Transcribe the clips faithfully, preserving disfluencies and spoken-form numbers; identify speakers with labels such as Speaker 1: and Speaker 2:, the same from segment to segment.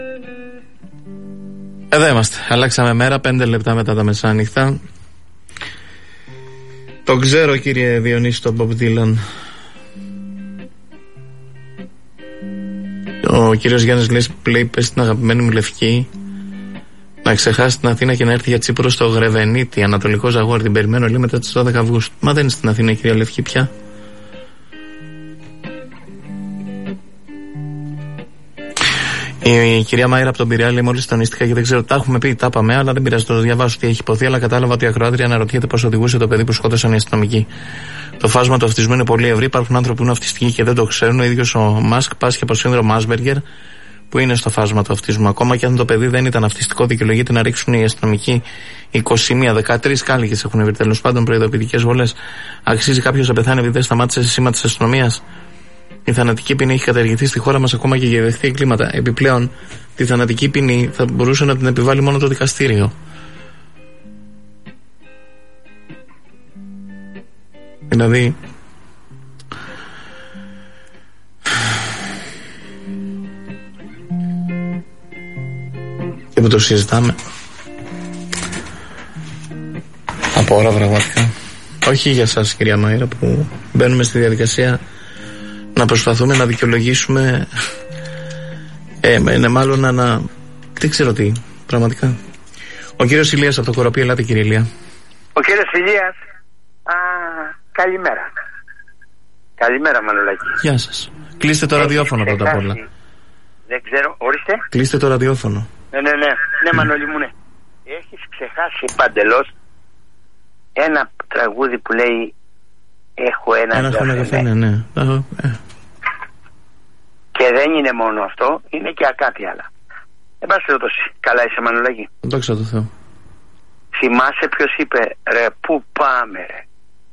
Speaker 1: Εδώ είμαστε. Αλλάξαμε μέρα, πέντε λεπτά μετά τα μεσάνυχτα. Το ξέρω, κύριε Διονύση, τον Bob Dylan. Ο κύριος Γιάννης λέει, πες στην αγαπημένη μου Λευκή να ξεχάσει την Αθήνα και να έρθει για Τσίπρο στο Γρεβενίτη, Ανατολικό Ζαγόρι. Την περιμένω, λέει, μετά τις δώδεκα Αυγούστου. Μα δεν είναι στην Αθήνα, κυρία Λευκή, πια. Η κυρία Μάιρα από τον Πειραιά λέει: μόλις τονίστηκα και δεν ξέρω, τα έχουμε πει, τα είπαμε, αλλά δεν πειράζει, το διαβάσω τι έχει υποθεί. Αλλά κατάλαβα ότι η ακροάτρια αναρωτιέται πώς οδηγούσε το παιδί που σκότωσαν οι αστυνομικοί. Το φάσμα του αυτισμού είναι πολύ ευρύ. Υπάρχουν άνθρωποι που είναι αυτιστικοί και δεν το ξέρουν. Ο ίδιος ο Μάσκ πάσχει από σύνδρομο Άσπεργκερ, που είναι στο φάσμα του αυτισμού. Ακόμα και αν το παιδί δεν ήταν αυτιστικό, δικαιολογείται να ρίξουν οι αστυνομικοί είκοσι μία, δεκατρείς κάλικες έχουν βρει, τέλος πάντων, προειδοποιητικές βολές. Αξίζει κάποιος να πεθάνει επειδή δεν σταμάτησε σε σήμα της αστυνομίας? Η θανατική ποινή έχει καταργηθεί στη χώρα μας ακόμα και για δεχτή εγκλήματα. Επιπλέον, τη θανατική ποινή θα μπορούσε να την επιβάλλει μόνο το δικαστήριο. Δηλαδή, και που το συζητάμε, από ώρα πραγματικά. Όχι για σας, κυρία Μάιρα, που μπαίνουμε στη διαδικασία να προσπαθούμε να δικαιολογήσουμε, ε, είναι μάλλον να, να δεν ξέρω τι, πραγματικά. Ο κύριος Ηλίας από το Κοροπή, ελάτε, κύριε Ηλία.
Speaker 2: Ο κύριος Ηλίας, α, καλημέρα. Καλημέρα, Μανολάκη.
Speaker 1: Γεια σας. Κλείστε το ραδιόφωνο πρώτα απ' όλα.
Speaker 2: Δεν ξέρω, ορίστε.
Speaker 1: Κλείστε το ραδιόφωνο.
Speaker 2: Ναι, ναι, ναι, ναι, Μανώλη μου, ναι. Έχεις ξεχάσει παντελώς ένα τραγούδι που λέει έχω ένα,
Speaker 1: ένα καφέ, ναι, ναι. Ε.
Speaker 2: Και δεν είναι μόνο αυτό, είναι και κάτι άλλα. Εν πάση περιπτώσει, καλά είσαι, Μανολάκη?
Speaker 1: Δόξα τω Θεώ.
Speaker 2: Θυμάσαι ποιος είπε ρε πού πάμε ρε?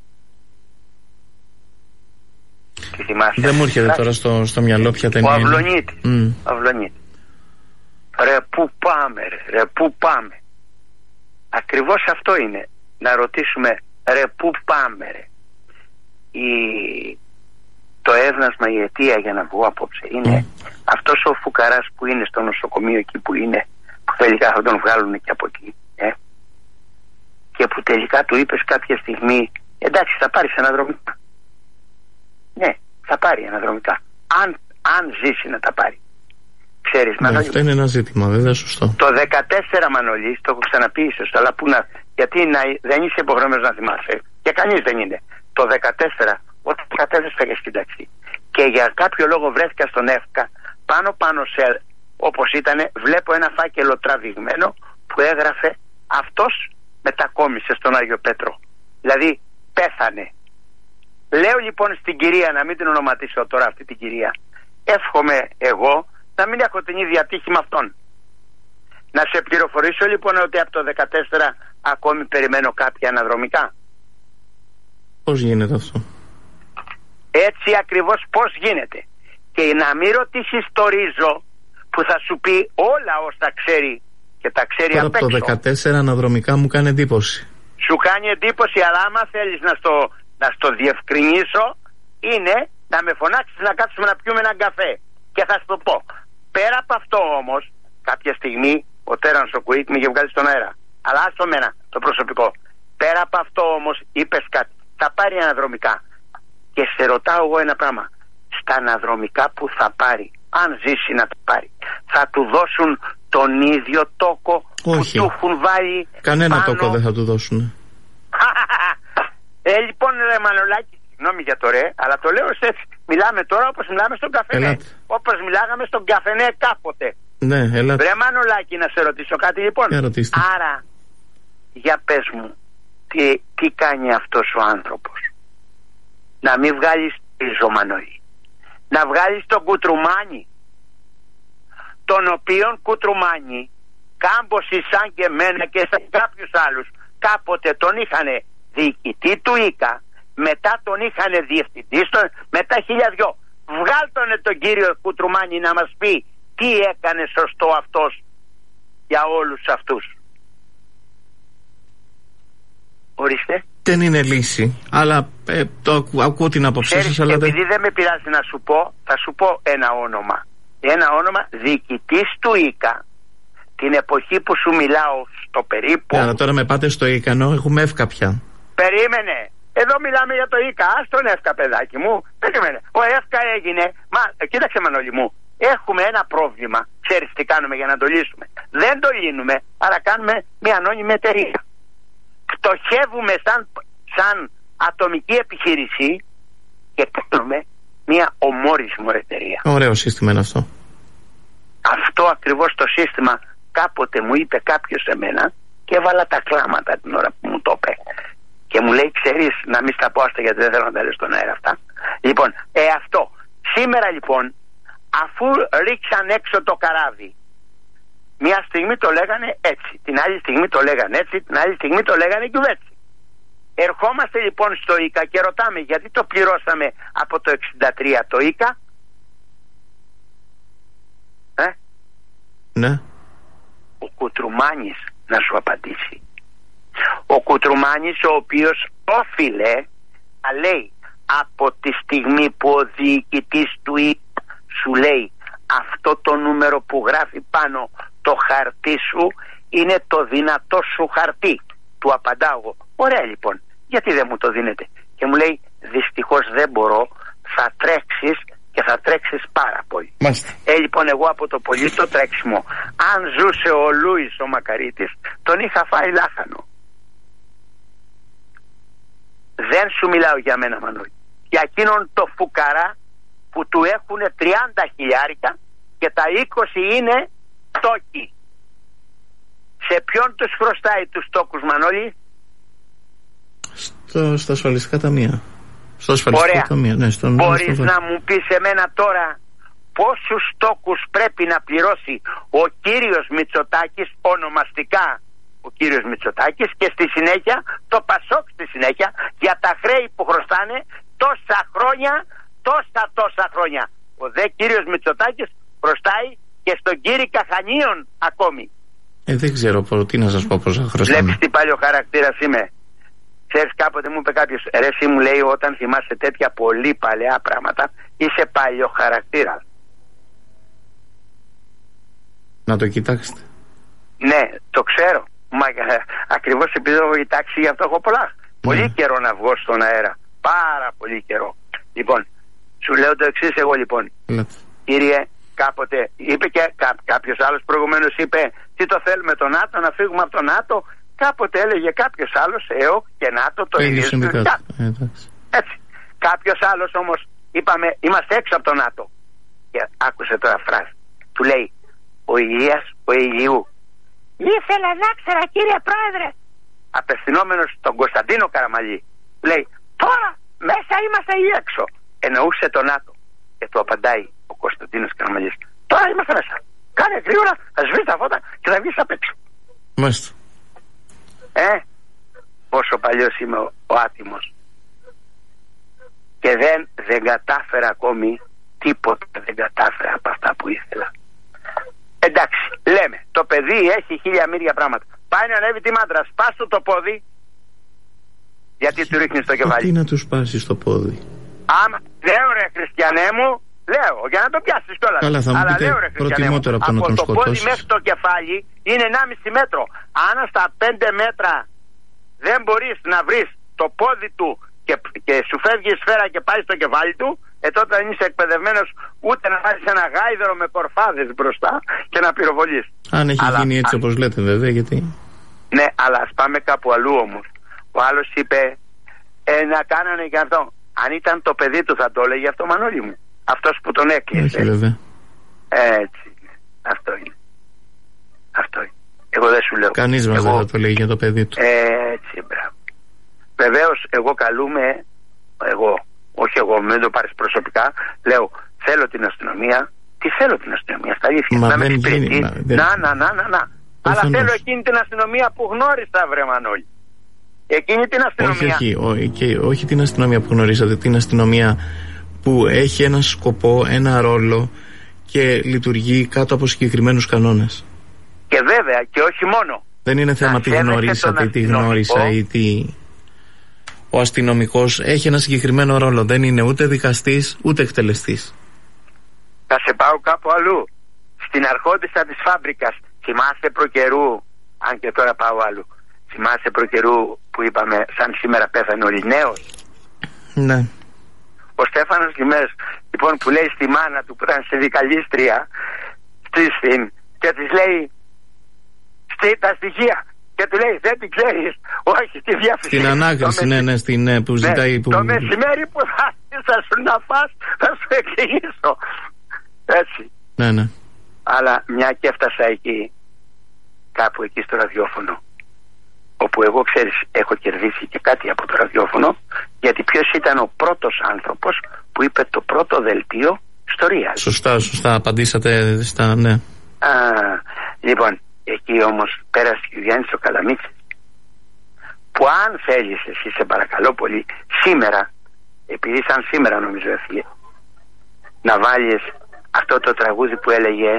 Speaker 2: Τι θυμάσαι?
Speaker 1: Δεν μου έρχεται τώρα στο, στο μυαλό ποια ταινία.
Speaker 2: Ο Αυλονίτη.
Speaker 1: Mm.
Speaker 2: Αυλονίτη. Ρε πού πάμε ρε, ρε πού πάμε? Ακριβώς αυτό είναι. Να ρωτήσουμε ρε πού πάμε ρε. Η... Το έβνασμα, η αιτία για να βγω απόψε είναι mm. αυτός ο φουκαράς που είναι στο νοσοκομείο εκεί που είναι, που τελικά θα τον βγάλουν και από εκεί, ε? Και που τελικά του είπες κάποια στιγμή εντάξει θα πάρεις αναδρομικά. Ναι, θα πάρει αναδρομικά, αν, αν ζήσει να τα πάρει. Ξέρεις, ναι, Μανώλη,
Speaker 1: αυτό είναι ένα ζήτημα, βέβαια, σωστό.
Speaker 2: Το δεκατέσσερα, Μανώλη, το έχω ξαναπεί ίσως, αλλά που να, γιατί να, δεν είσαι υποχρεωμένος να θυμάσαι, και κανείς δεν είναι. Το δεκατέσσερα, όταν κατέθεσα για στην ταξί και για κάποιο λόγο βρέθηκα στον ΕΦΚΑ, πάνω πάνω σε, όπως ήτανε, βλέπω ένα φάκελο τραβηγμένο που έγραφε αυτός μετακόμισε στον Άγιο Πέτρο. Δηλαδή πέθανε. Λέω λοιπόν στην κυρία, να μην την ονοματίσω τώρα αυτή την κυρία, εύχομαι εγώ να μην έχω την ίδια τύχη με αυτόν. Να σε πληροφορήσω λοιπόν ότι από το δεκατέσσερα ακόμη περιμένω κάποια αναδρομικά.
Speaker 1: Πώς γίνεται αυτό?
Speaker 2: Έτσι ακριβώς πώς γίνεται. Και να μην ρωτήσεις το Ρίζο που θα σου πει όλα όσα ξέρει και τα ξέρει απ' έξω.
Speaker 1: Τώρα από το δεκατέσσερα αναδρομικά μου κάνει εντύπωση.
Speaker 2: Σου κάνει εντύπωση, αλλά άμα θέλεις να στο, να στο διευκρινίσω, είναι να με φωνάξεις να κάτσουμε να πιούμε έναν καφέ. Και θα σου το πω. Πέρα από αυτό όμως, κάποια στιγμή ο Τέρανς ο Κουίκ με είχε βγάλει στον αέρα. Αλλά άστο μένα το προσωπικό. Πέρα από αυτό όμως είπες κάτι. Θα πάρει αναδρομικά. Και σε ρωτάω εγώ ένα πράγμα. Στα αναδρομικά που θα πάρει, αν ζήσει να τα πάρει, θα του δώσουν τον ίδιο τόκο?
Speaker 1: Όχι.
Speaker 2: Που του έχουν βάλει
Speaker 1: κανένα
Speaker 2: πάνω...
Speaker 1: τόκο δεν θα του δώσουν.
Speaker 2: ε, λοιπόν ρε Μανολάκη, συγγνώμη για το ρε, αλλά το λέω έτσι. Μιλάμε τώρα όπως μιλάμε στον καφενέ. Όπως μιλάγαμε στον καφενέ κάποτε.
Speaker 1: Ναι, ελάτε.
Speaker 2: Ρε Μανολάκη, να σε ρωτήσω κάτι λοιπόν. Άρα, για πες μου, τι, τι κάνει αυτός ο άνθρωπος? Να μην βγάλεις πίσω, Μανώλη. Να βγάλεις τον Κουτρουμάνη, τον οποίον Κουτρουμάνη κάμποσοι σαν και εμένα και σαν κάποιους άλλους κάποτε τον είχανε διοικητή του ΙΚΑ, μετά τον είχανε διευθυντή στο, μετά χίλια δυο. Βγάλτονε τον κύριο Κουτρουμάνη να μας πει τι έκανε σωστό αυτός για όλους αυτούς. Ορίστε.
Speaker 1: Δεν είναι λύση, αλλά ε, το ακού, ακούω την άποψή σας, αλλά
Speaker 2: επειδή δεν... δεν με πειράζει να σου πω, θα σου πω ένα όνομα. ένα όνομα διοικητής του ΙΚΑ την εποχή που σου μιλάω στο περίπου.
Speaker 1: Ναι, αλλά τώρα με πάτε στο ΙΚΑ, έχουμε εύκα πια.
Speaker 2: Περίμενε. Εδώ μιλάμε για το ΙΚΑ. Ας τον εύκα, παιδάκι μου. Περίμενε. Ο εύκα έγινε. Μα κοίταξε, Μανώλη μου. Έχουμε ένα πρόβλημα. Ξέρεις τι κάνουμε για να το λύσουμε? Δεν το λύνουμε, αλλά κάνουμε μια ανώνυμη εταιρεία. Πτωχεύουμε σαν, σαν ατομική επιχείρηση και κάνουμε μια ομόρισμο εταιρεία.
Speaker 1: Ωραίο σύστημα είναι αυτό.
Speaker 2: Αυτό ακριβώς το σύστημα κάποτε μου είπε κάποιος σε μένα και έβαλα τα κλάματα την ώρα που μου το είπε. Και μου λέει, ξέρεις, να μην στα πω asta γιατί δεν θέλω να τα λέω στον αέρα αυτά. Λοιπόν, ε, αυτό. Σήμερα λοιπόν, αφού ρίξαν έξω το καράβι, μια στιγμή το λέγανε έτσι, την άλλη στιγμή το λέγανε έτσι, την άλλη στιγμή το λέγανε κυβέρνηση. Ερχόμαστε λοιπόν στο ΙΚΑ και ρωτάμε γιατί το πληρώσαμε από το εξήντα τρία το ΙΚΑ. Ε?
Speaker 1: Ναι.
Speaker 2: Ο Κουτρουμάνης να σου απαντήσει. Ο Κουτρουμάνης, ο οποίος όφιλε να λέει από τη στιγμή που ο διοικητής του ΙΚΑ σου λέει αυτό το νούμερο που γράφει πάνω το χαρτί σου είναι το δυνατό σου χαρτί. Του απαντάω, ωραία λοιπόν, γιατί δεν μου το δίνετε? Και μου λέει, δυστυχώς δεν μπορώ, θα τρέξεις και θα τρέξεις πάρα πολύ.
Speaker 1: Μάλιστα.
Speaker 2: Ε, λοιπόν, εγώ από το πολύ το τρέξιμο, αν ζούσε ο Λούις ο Μακαρίτης, τον είχα φάει λάχανο. Δεν σου μιλάω για μένα, Μανώλη. Για εκείνον το φουκαρά που του έχουν τριάντα χιλιάρικα και τα είκοσι είναι τόκοι. Σε ποιον τους χρωστάει τους τόκους, Μανώλη?
Speaker 1: Στο, στα ασφαλιστικά ταμεία. Στο ασφαλιστικό
Speaker 2: Ωραία.
Speaker 1: ταμείο, ναι, στον,
Speaker 2: Μπορείς
Speaker 1: στον...
Speaker 2: να μου πεις εμένα τώρα πόσους τόκους πρέπει να πληρώσει ο κύριος Μητσοτάκης, ονομαστικά ο κύριος Μητσοτάκης, και στη συνέχεια το Πασόκ στη συνέχεια, για τα χρέη που χρωστάνε τόσα χρόνια, τόσα τόσα χρόνια. Ο δε κύριος Μητσοτάκης χρωστάει και στον κύριο Καχανίων ακόμη.
Speaker 1: Ε, δεν ξέρω τι να σας πω πόσα χρωστάμε.
Speaker 2: Βλέπεις τι παλιό χαρακτήρας είμαι? Ξέρεις, κάποτε μου είπε κάποιος, ρε εσύ, μου λέει, όταν θυμάσαι τέτοια πολύ παλαιά πράγματα είσαι παλιό χαρακτήρα.
Speaker 1: Να το κοιτάξετε.
Speaker 2: Ναι, το ξέρω. Μα ακριβώς επειδή έχω κοιτάξει, γι' αυτό έχω πολλά. Ναι. Πολύ καιρό να βγω στον αέρα. Πάρα πολύ καιρό. Λοιπόν, σου λέω το εξής εγώ λοιπόν. Ναι. Κύριε, κάποτε είπε και κά, κάποιος άλλος προηγουμένως είπε, τι το θέλουμε το ΝΑΤΟ, να φύγουμε από το ΝΑΤΟ. Κάποτε έλεγε κάποιος άλλος, ΕΟΚ και ΝΑΤΟ το ίδιο. Έτσι. Κάποιος άλλος όμως, είπαμε, είμαστε έξω από το ΝΑΤΟ. Και άκουσε τώρα φράση. Του λέει, ο Ηλίας, ο Ηλιού. Ήθελα να ξέρα, κύριε Πρόεδρε. Απευθυνόμενος στον Κωνσταντίνο Καραμαλή. Λέει, τώρα μέσα είμαστε ή έξω? Εννοούσε το ΝΑΤΟ. Και του απαντάει ο Κωνσταντίνος Καραμαλής, τώρα είμαστε μέσα. Κάνε γρήγορα, θα σβήσει τα φώτα και θα βγεις απ' έξω.
Speaker 1: Μάλιστα.
Speaker 2: Ε, πόσο παλιός είμαι ο, ο άτιμος. Και δεν, δεν κατάφερα ακόμη τίποτα, δεν κατάφερα από αυτά που ήθελα. Εντάξει, λέμε, το παιδί έχει χίλια μύρια πράγματα. Πάει να ανέβει τη μάντρα, σπάς του το πόδι. Γιατί του ρίχνεις το κεφάλι?
Speaker 1: Τι να του σπάσεις το πόδι?
Speaker 2: Άμα, λέω ρε χριστιανέ μου, λέω, για να το πιάσεις κιόλας.
Speaker 1: Καλά, θα μου
Speaker 2: αλλά
Speaker 1: πείτε
Speaker 2: λέω ρε χριστιανέ μου,
Speaker 1: από, από
Speaker 2: το,
Speaker 1: το
Speaker 2: πόδι μέχρι το κεφάλι είναι ενάμιση μέτρο. Αν στα πέντε μέτρα δεν μπορείς να βρεις το πόδι του και, και σου φεύγει η σφαίρα και πάει στο κεφάλι του, ε τότε δεν είσαι εκπαιδευμένος ούτε να βάλεις ένα γάιδερο με κορφάδες μπροστά και να πυροβολείς.
Speaker 1: Αν έχει αλλά, γίνει έτσι α... όπως λέτε βέβαια, γιατί...
Speaker 2: Ναι, αλλά ας πάμε κάπου αλλού όμως. Ο άλλος είπε, ε, να κάνανε και αυτό. Αν ήταν το παιδί του θα το έλεγε αυτό, Μανώλη μου. Αυτός που τον έκλεισε.
Speaker 1: Όχι βέβαια.
Speaker 2: Έτσι είναι. Αυτό είναι. Αυτό είναι. Εγώ δεν σου λέω.
Speaker 1: Κανείς μας εγώ... δεν θα το λέει για το παιδί του.
Speaker 2: Έτσι, μπράβο. Βεβαίως εγώ καλούμε, εγώ, όχι εγώ, μην το πάρεις προσωπικά, λέω θέλω την αστυνομία. Τι θέλω την αστυνομία, στα αλήθεια?
Speaker 1: Μα
Speaker 2: να
Speaker 1: δεν
Speaker 2: με
Speaker 1: γίνει. Μα, δεν...
Speaker 2: Να, να, να, να, να. Αλλά θέλω εκείνη την αστυνομία που γνώρισα, βρε Μανώλη. Εκείνη την αστυνομία.
Speaker 1: Όχι, όχι, όχι, όχι την αστυνομία που γνωρίζατε, την αστυνομία που έχει ένα σκοπό, ένα ρόλο και λειτουργεί κάτω από συγκεκριμένους κανόνες.
Speaker 2: Και βέβαια, και όχι μόνο.
Speaker 1: Δεν είναι θέμα τι γνωρίσατε ή τι γνώρισα ή τι... Ο αστυνομικός έχει ένα συγκεκριμένο ρόλο. Δεν είναι ούτε δικαστής ούτε εκτελεστής.
Speaker 2: Θα σε πάω κάπου αλλού. Στην αρχόντισσα της φάμπρικας. Θυμάσαι προκαιρού, αν και τώρα πάω αλλού. Θυμάσαι προκαιρού που είπαμε σαν σήμερα πέθανε ο Λινέος.
Speaker 1: Ναι.
Speaker 2: Ο Στέφανος Λιμές, λοιπόν, που λέει στη μάνα του που ήταν συνδικαλίστρια στην, και της λέει στη, τα στοιχεία. Και του λέει δεν την ξέρεις. Όχι, τη διάφυση.
Speaker 1: Στην ανάκριση, ναι, ναι, στην, ναι, που ζητάει.
Speaker 2: Ναι,
Speaker 1: που...
Speaker 2: Το μεσημέρι που θα, θα σου να φας, θα σου εξηγήσω. Έτσι.
Speaker 1: Ναι, ναι.
Speaker 2: Αλλά μια και έφτασα εκεί, κάπου εκεί στο ραδιόφωνο, όπου εγώ, ξέρεις, έχω κερδίσει και κάτι από το ραδιόφωνο, γιατί ποιος ήταν ο πρώτος άνθρωπος που είπε το πρώτο δελτίο στο Real.
Speaker 1: Σωστά, σωστά, απαντήσατε στα, ναι.
Speaker 2: Α, λοιπόν, εκεί όμως πέρασε ο Γιάννης ο Καλαμίτσης, που αν θέλεις εσύ, σε παρακαλώ πολύ, σήμερα, επειδή σαν σήμερα νομίζω έφυγε, να βάλεις αυτό το τραγούδι που έλεγε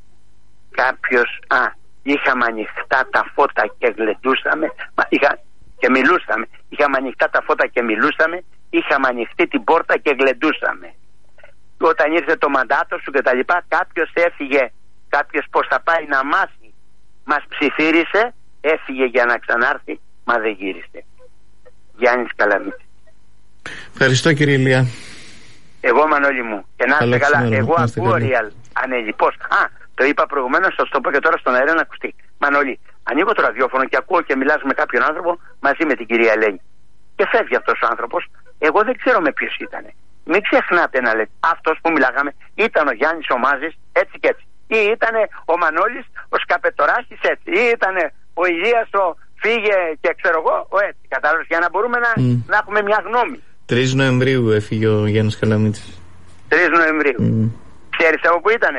Speaker 2: κάποιος, α, είχαμε ανοιχτά τα φώτα και γλεντούσαμε, μα, είχα, και μιλούσαμε, είχαμε ανοιχτά τα φώτα και μιλούσαμε, είχαμε ανοιχτή την πόρτα και γλεντούσαμε. Όταν ήρθε το μαντάτο σου και τα λοιπά, κάποιος έφυγε, κάποιος πως θα πάει να μάθει, μας ψιθύρισε, έφυγε για να ξανάρθει, μα δεν γύρισε. Γιάννης Καλαμίτσης.
Speaker 1: Ευχαριστώ κύριε Ηλία.
Speaker 2: Εγώ Μανώλη μου, και να είστε καλά,
Speaker 1: σήμερα,
Speaker 2: εγώ ακούω Real ανελιπώς. Α, το είπα προηγουμένως, θα το πω και τώρα στον αέρα να ακουστεί. Μανώλη, ανοίγω το ραδιόφωνο και ακούω και μιλάς με κάποιον άνθρωπο μαζί με την κυρία Ελένη. Και φεύγει αυτός ο άνθρωπος, εγώ δεν ξέρω με ποιος ήταν. Μην ξεχνάτε να λέτε, αυτός που μιλάγαμε ήταν ο Γιάννης ο Μάζης, έτσι και έτσι. Ή ήταν ο Μανώλης ο Σκαπετοράχης, έτσι. Ή ήταν ο Ηλίας ο Φύγε και ξέρω εγώ, ο έτσι. Κατάλαβες, για να μπορούμε να, mm. να έχουμε μια γνώμη.
Speaker 1: τρεις Νοεμβρίου έφυγε ο Γιάννης Καλαμίτσης.
Speaker 2: τρεις Νοεμβρίου. Mm. Ξέρεις από πού ήτανε?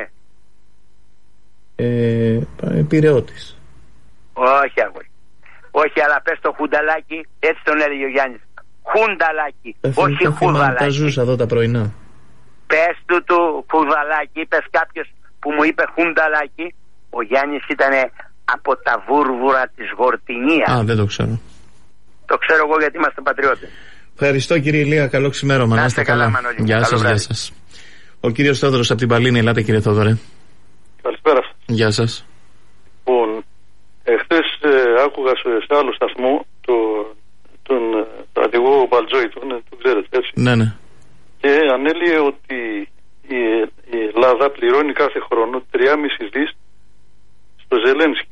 Speaker 1: Ε, Πειραιώτης.
Speaker 2: Όχι αγόρι. Όχι, αλλά πες το Χουνταλάκι, έτσι τον έλεγε ο Γιάννης. Χουνταλάκι, ε, όχι Χουδαλάκι.
Speaker 1: Τα ζούσα εδώ τα πρωινά.
Speaker 2: Πες του του Χουδαλάκι, πες κάποιος που μου είπε Χουνταλάκι. Ο Γιάννης ήταν από τα βούρβουρα της Γορτινίας.
Speaker 1: Α, δεν το ξέρω.
Speaker 2: Το ξέρω εγώ γιατί είμαστε πατριώτες.
Speaker 1: Ευχαριστώ κύριε Ηλία, καλό ξημέρωμα. Να είστε καλά. καλά. Γεια σας, γεια σας. Ο κύριος Θόδωρος από την Παλίνη, ελάτε κύριε Θόδωρε.
Speaker 3: Καλησπέρα σας.
Speaker 1: Γεια σας.
Speaker 3: Λοιπόν, εχθές ε, άκουγα σε άλλο σταθμό το, τον στρατηγό Μπαλτζόη, τον, τον ξέρετε έτσι.
Speaker 1: Ναι, ναι.
Speaker 3: Και ανέλυε ότι η, η Ελλάδα πληρώνει κάθε χρόνο τρία κόμμα πέντε δις στο Ζελένσκι.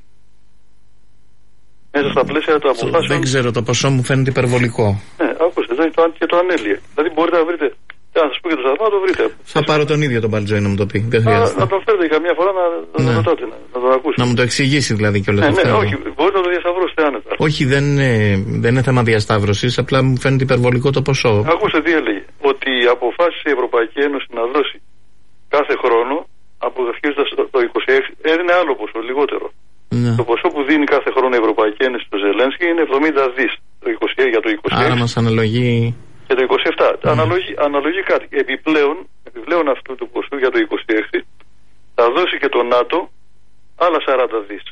Speaker 3: Μέσα στα πλαίσια του αποφάσεων.
Speaker 1: Δεν ξέρω, το ποσό μου φαίνεται υπερβολικό.
Speaker 3: Ναι, άκουστε, και το ανέλυε. Δηλαδή μπορείτε να βρείτε. Αν σας πω και το σταθμό, το βρείτε.
Speaker 1: Θα πάρω τον ίδιο τον Μπαλτζόη να μου το πει. Δεν χρειάζεται.
Speaker 3: Να τον φέρετε καμιά φορά να, να, ναι. ρωτάτε, να, να τον ακούσετε.
Speaker 1: Να μου το εξηγήσει δηλαδή κιόλας.
Speaker 3: Ναι, ναι, όχι, μπορείτε να το διασταυρώσετε άνετα.
Speaker 1: Όχι, δεν είναι, δεν είναι θέμα διασταύρωσης, απλά μου φαίνεται υπερβολικό το ποσό.
Speaker 3: Ακούστε τι έλεγε. Ότι αποφάσισε η Ευρωπαϊκή Ένωση να δώσει κάθε χρόνο, αποδεχίζοντας το είκοσι έξι, έδινε άλλο ποσό, λιγότερο. Ναι. Το ποσό που δίνει κάθε χρόνο η Ευρωπαϊκή Ένωση στο Ζελένσκι είναι εβδομήντα δις το είκοσι, για το είκοσι έξι.
Speaker 1: Άρα μας αναλογεί.
Speaker 3: Και το είκοσι επτά. Mm. Αναλογεί, αναλογεί κάτι. Επιπλέον, επιπλέον αυτού του ποσού για το είκοσι έξι θα δώσει και το ΝΑΤΟ άλλα σαράντα δις.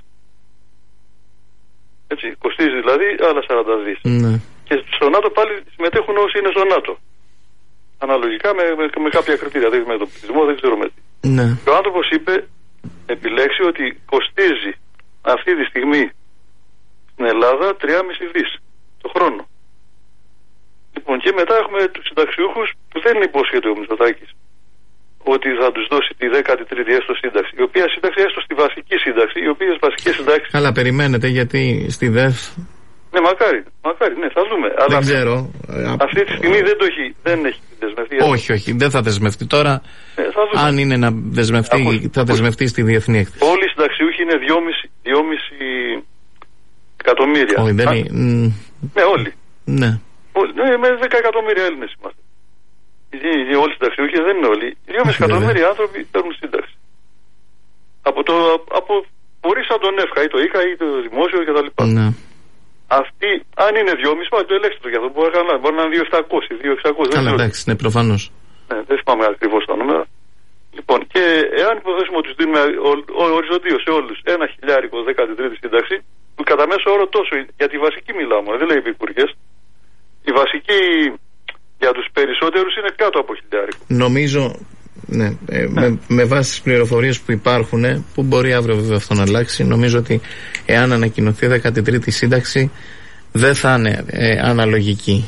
Speaker 3: Έτσι, κοστίζει δηλαδή άλλα σαράντα δις.
Speaker 1: Mm. Και
Speaker 3: στο ΝΑΤΟ πάλι συμμετέχουν όσοι είναι στο ΝΑΤΟ. Αναλογικά με, με, με κάποια κριτήρια. Δηλαδή με τον πληθυσμό δεν ξέρω με τι.
Speaker 1: Mm.
Speaker 3: Και ο άνθρωπος είπε, επιλέξει ότι κοστίζει αυτή τη στιγμή στην Ελλάδα τρία κόμμα πέντε δις το χρόνο. Λοιπόν, και μετά έχουμε τους συνταξιούχους που δεν υπόσχεται ο Μητσοτάκης ότι θα τους δώσει τη δέκατη τρίτη έστω σύνταξη. Η οποία σύνταξη έστω στη βασική σύνταξη, οι οποίες βασικές συντάξεις.
Speaker 1: Αλλά περιμένετε γιατί στη ΔΕΦ.
Speaker 3: Ναι, μακάρι, μακάρι, ναι, θα δούμε.
Speaker 1: Δεν
Speaker 3: Αλλά
Speaker 1: ξέρω.
Speaker 3: Αυτή τη στιγμή δεν το έχει, δεν έχει δεσμευτεί.
Speaker 1: Όχι, όχι, δεν θα δεσμευτεί τώρα.
Speaker 3: Ναι, θα
Speaker 1: αν είναι να δεσμευτεί, Ακούς, θα δεσμευτεί στη διεθνή έκθεση.
Speaker 3: Όλοι οι συνταξιούχοι είναι δυόμισι εκατομμύρια.
Speaker 1: Όχι, δεν είναι.
Speaker 3: Ναι, όλοι.
Speaker 1: Ναι.
Speaker 3: Ναι, με δέκα εκατομμύρια Έλληνες είμαστε. Οι όλοι συνταξιούχοι δεν είναι όλοι. δυόμισι εκατομμύρια άνθρωποι παίρνουν σύνταξη. Από το. Από, μπορεί σαν τον ΕΦΚΑ ή το ΙΚΑ ή το δημόσιο κτλ.
Speaker 1: Ναι.
Speaker 3: Αυτοί, αν είναι δυόμισι, πάει το ελέγξτε το για αυτό. Μπορεί να, μπορεί να είναι δύο χιλιάδες επτακόσια, δύο χιλιάδες εξακόσια.
Speaker 1: Καλά, εντάξει, ναι, προφανώς.
Speaker 3: Ναι, δεν θυμάμαι ακριβώς τα νούμερα. Λοιπόν, και εάν υποθέσουμε ότι του δίνουμε οριζοντίως σε όλους ένα χιλιάρικο δέκατη τρίτη σύνταξη, που κατά μέσο όρο τόσο, για τη βασική μιλάμε, δεν λέει επικουρικές. Η βασική για τους περισσότερους είναι κάτω από χιλιάρικο.
Speaker 1: Νομίζω, ναι. Ε, με, με βάση τις πληροφορίες που υπάρχουν, που μπορεί αύριο βέβαια αυτό να αλλάξει, νομίζω ότι εάν ανακοινωθεί δέκατη τρίτη σύνταξη δεν θα είναι ε, αναλογική.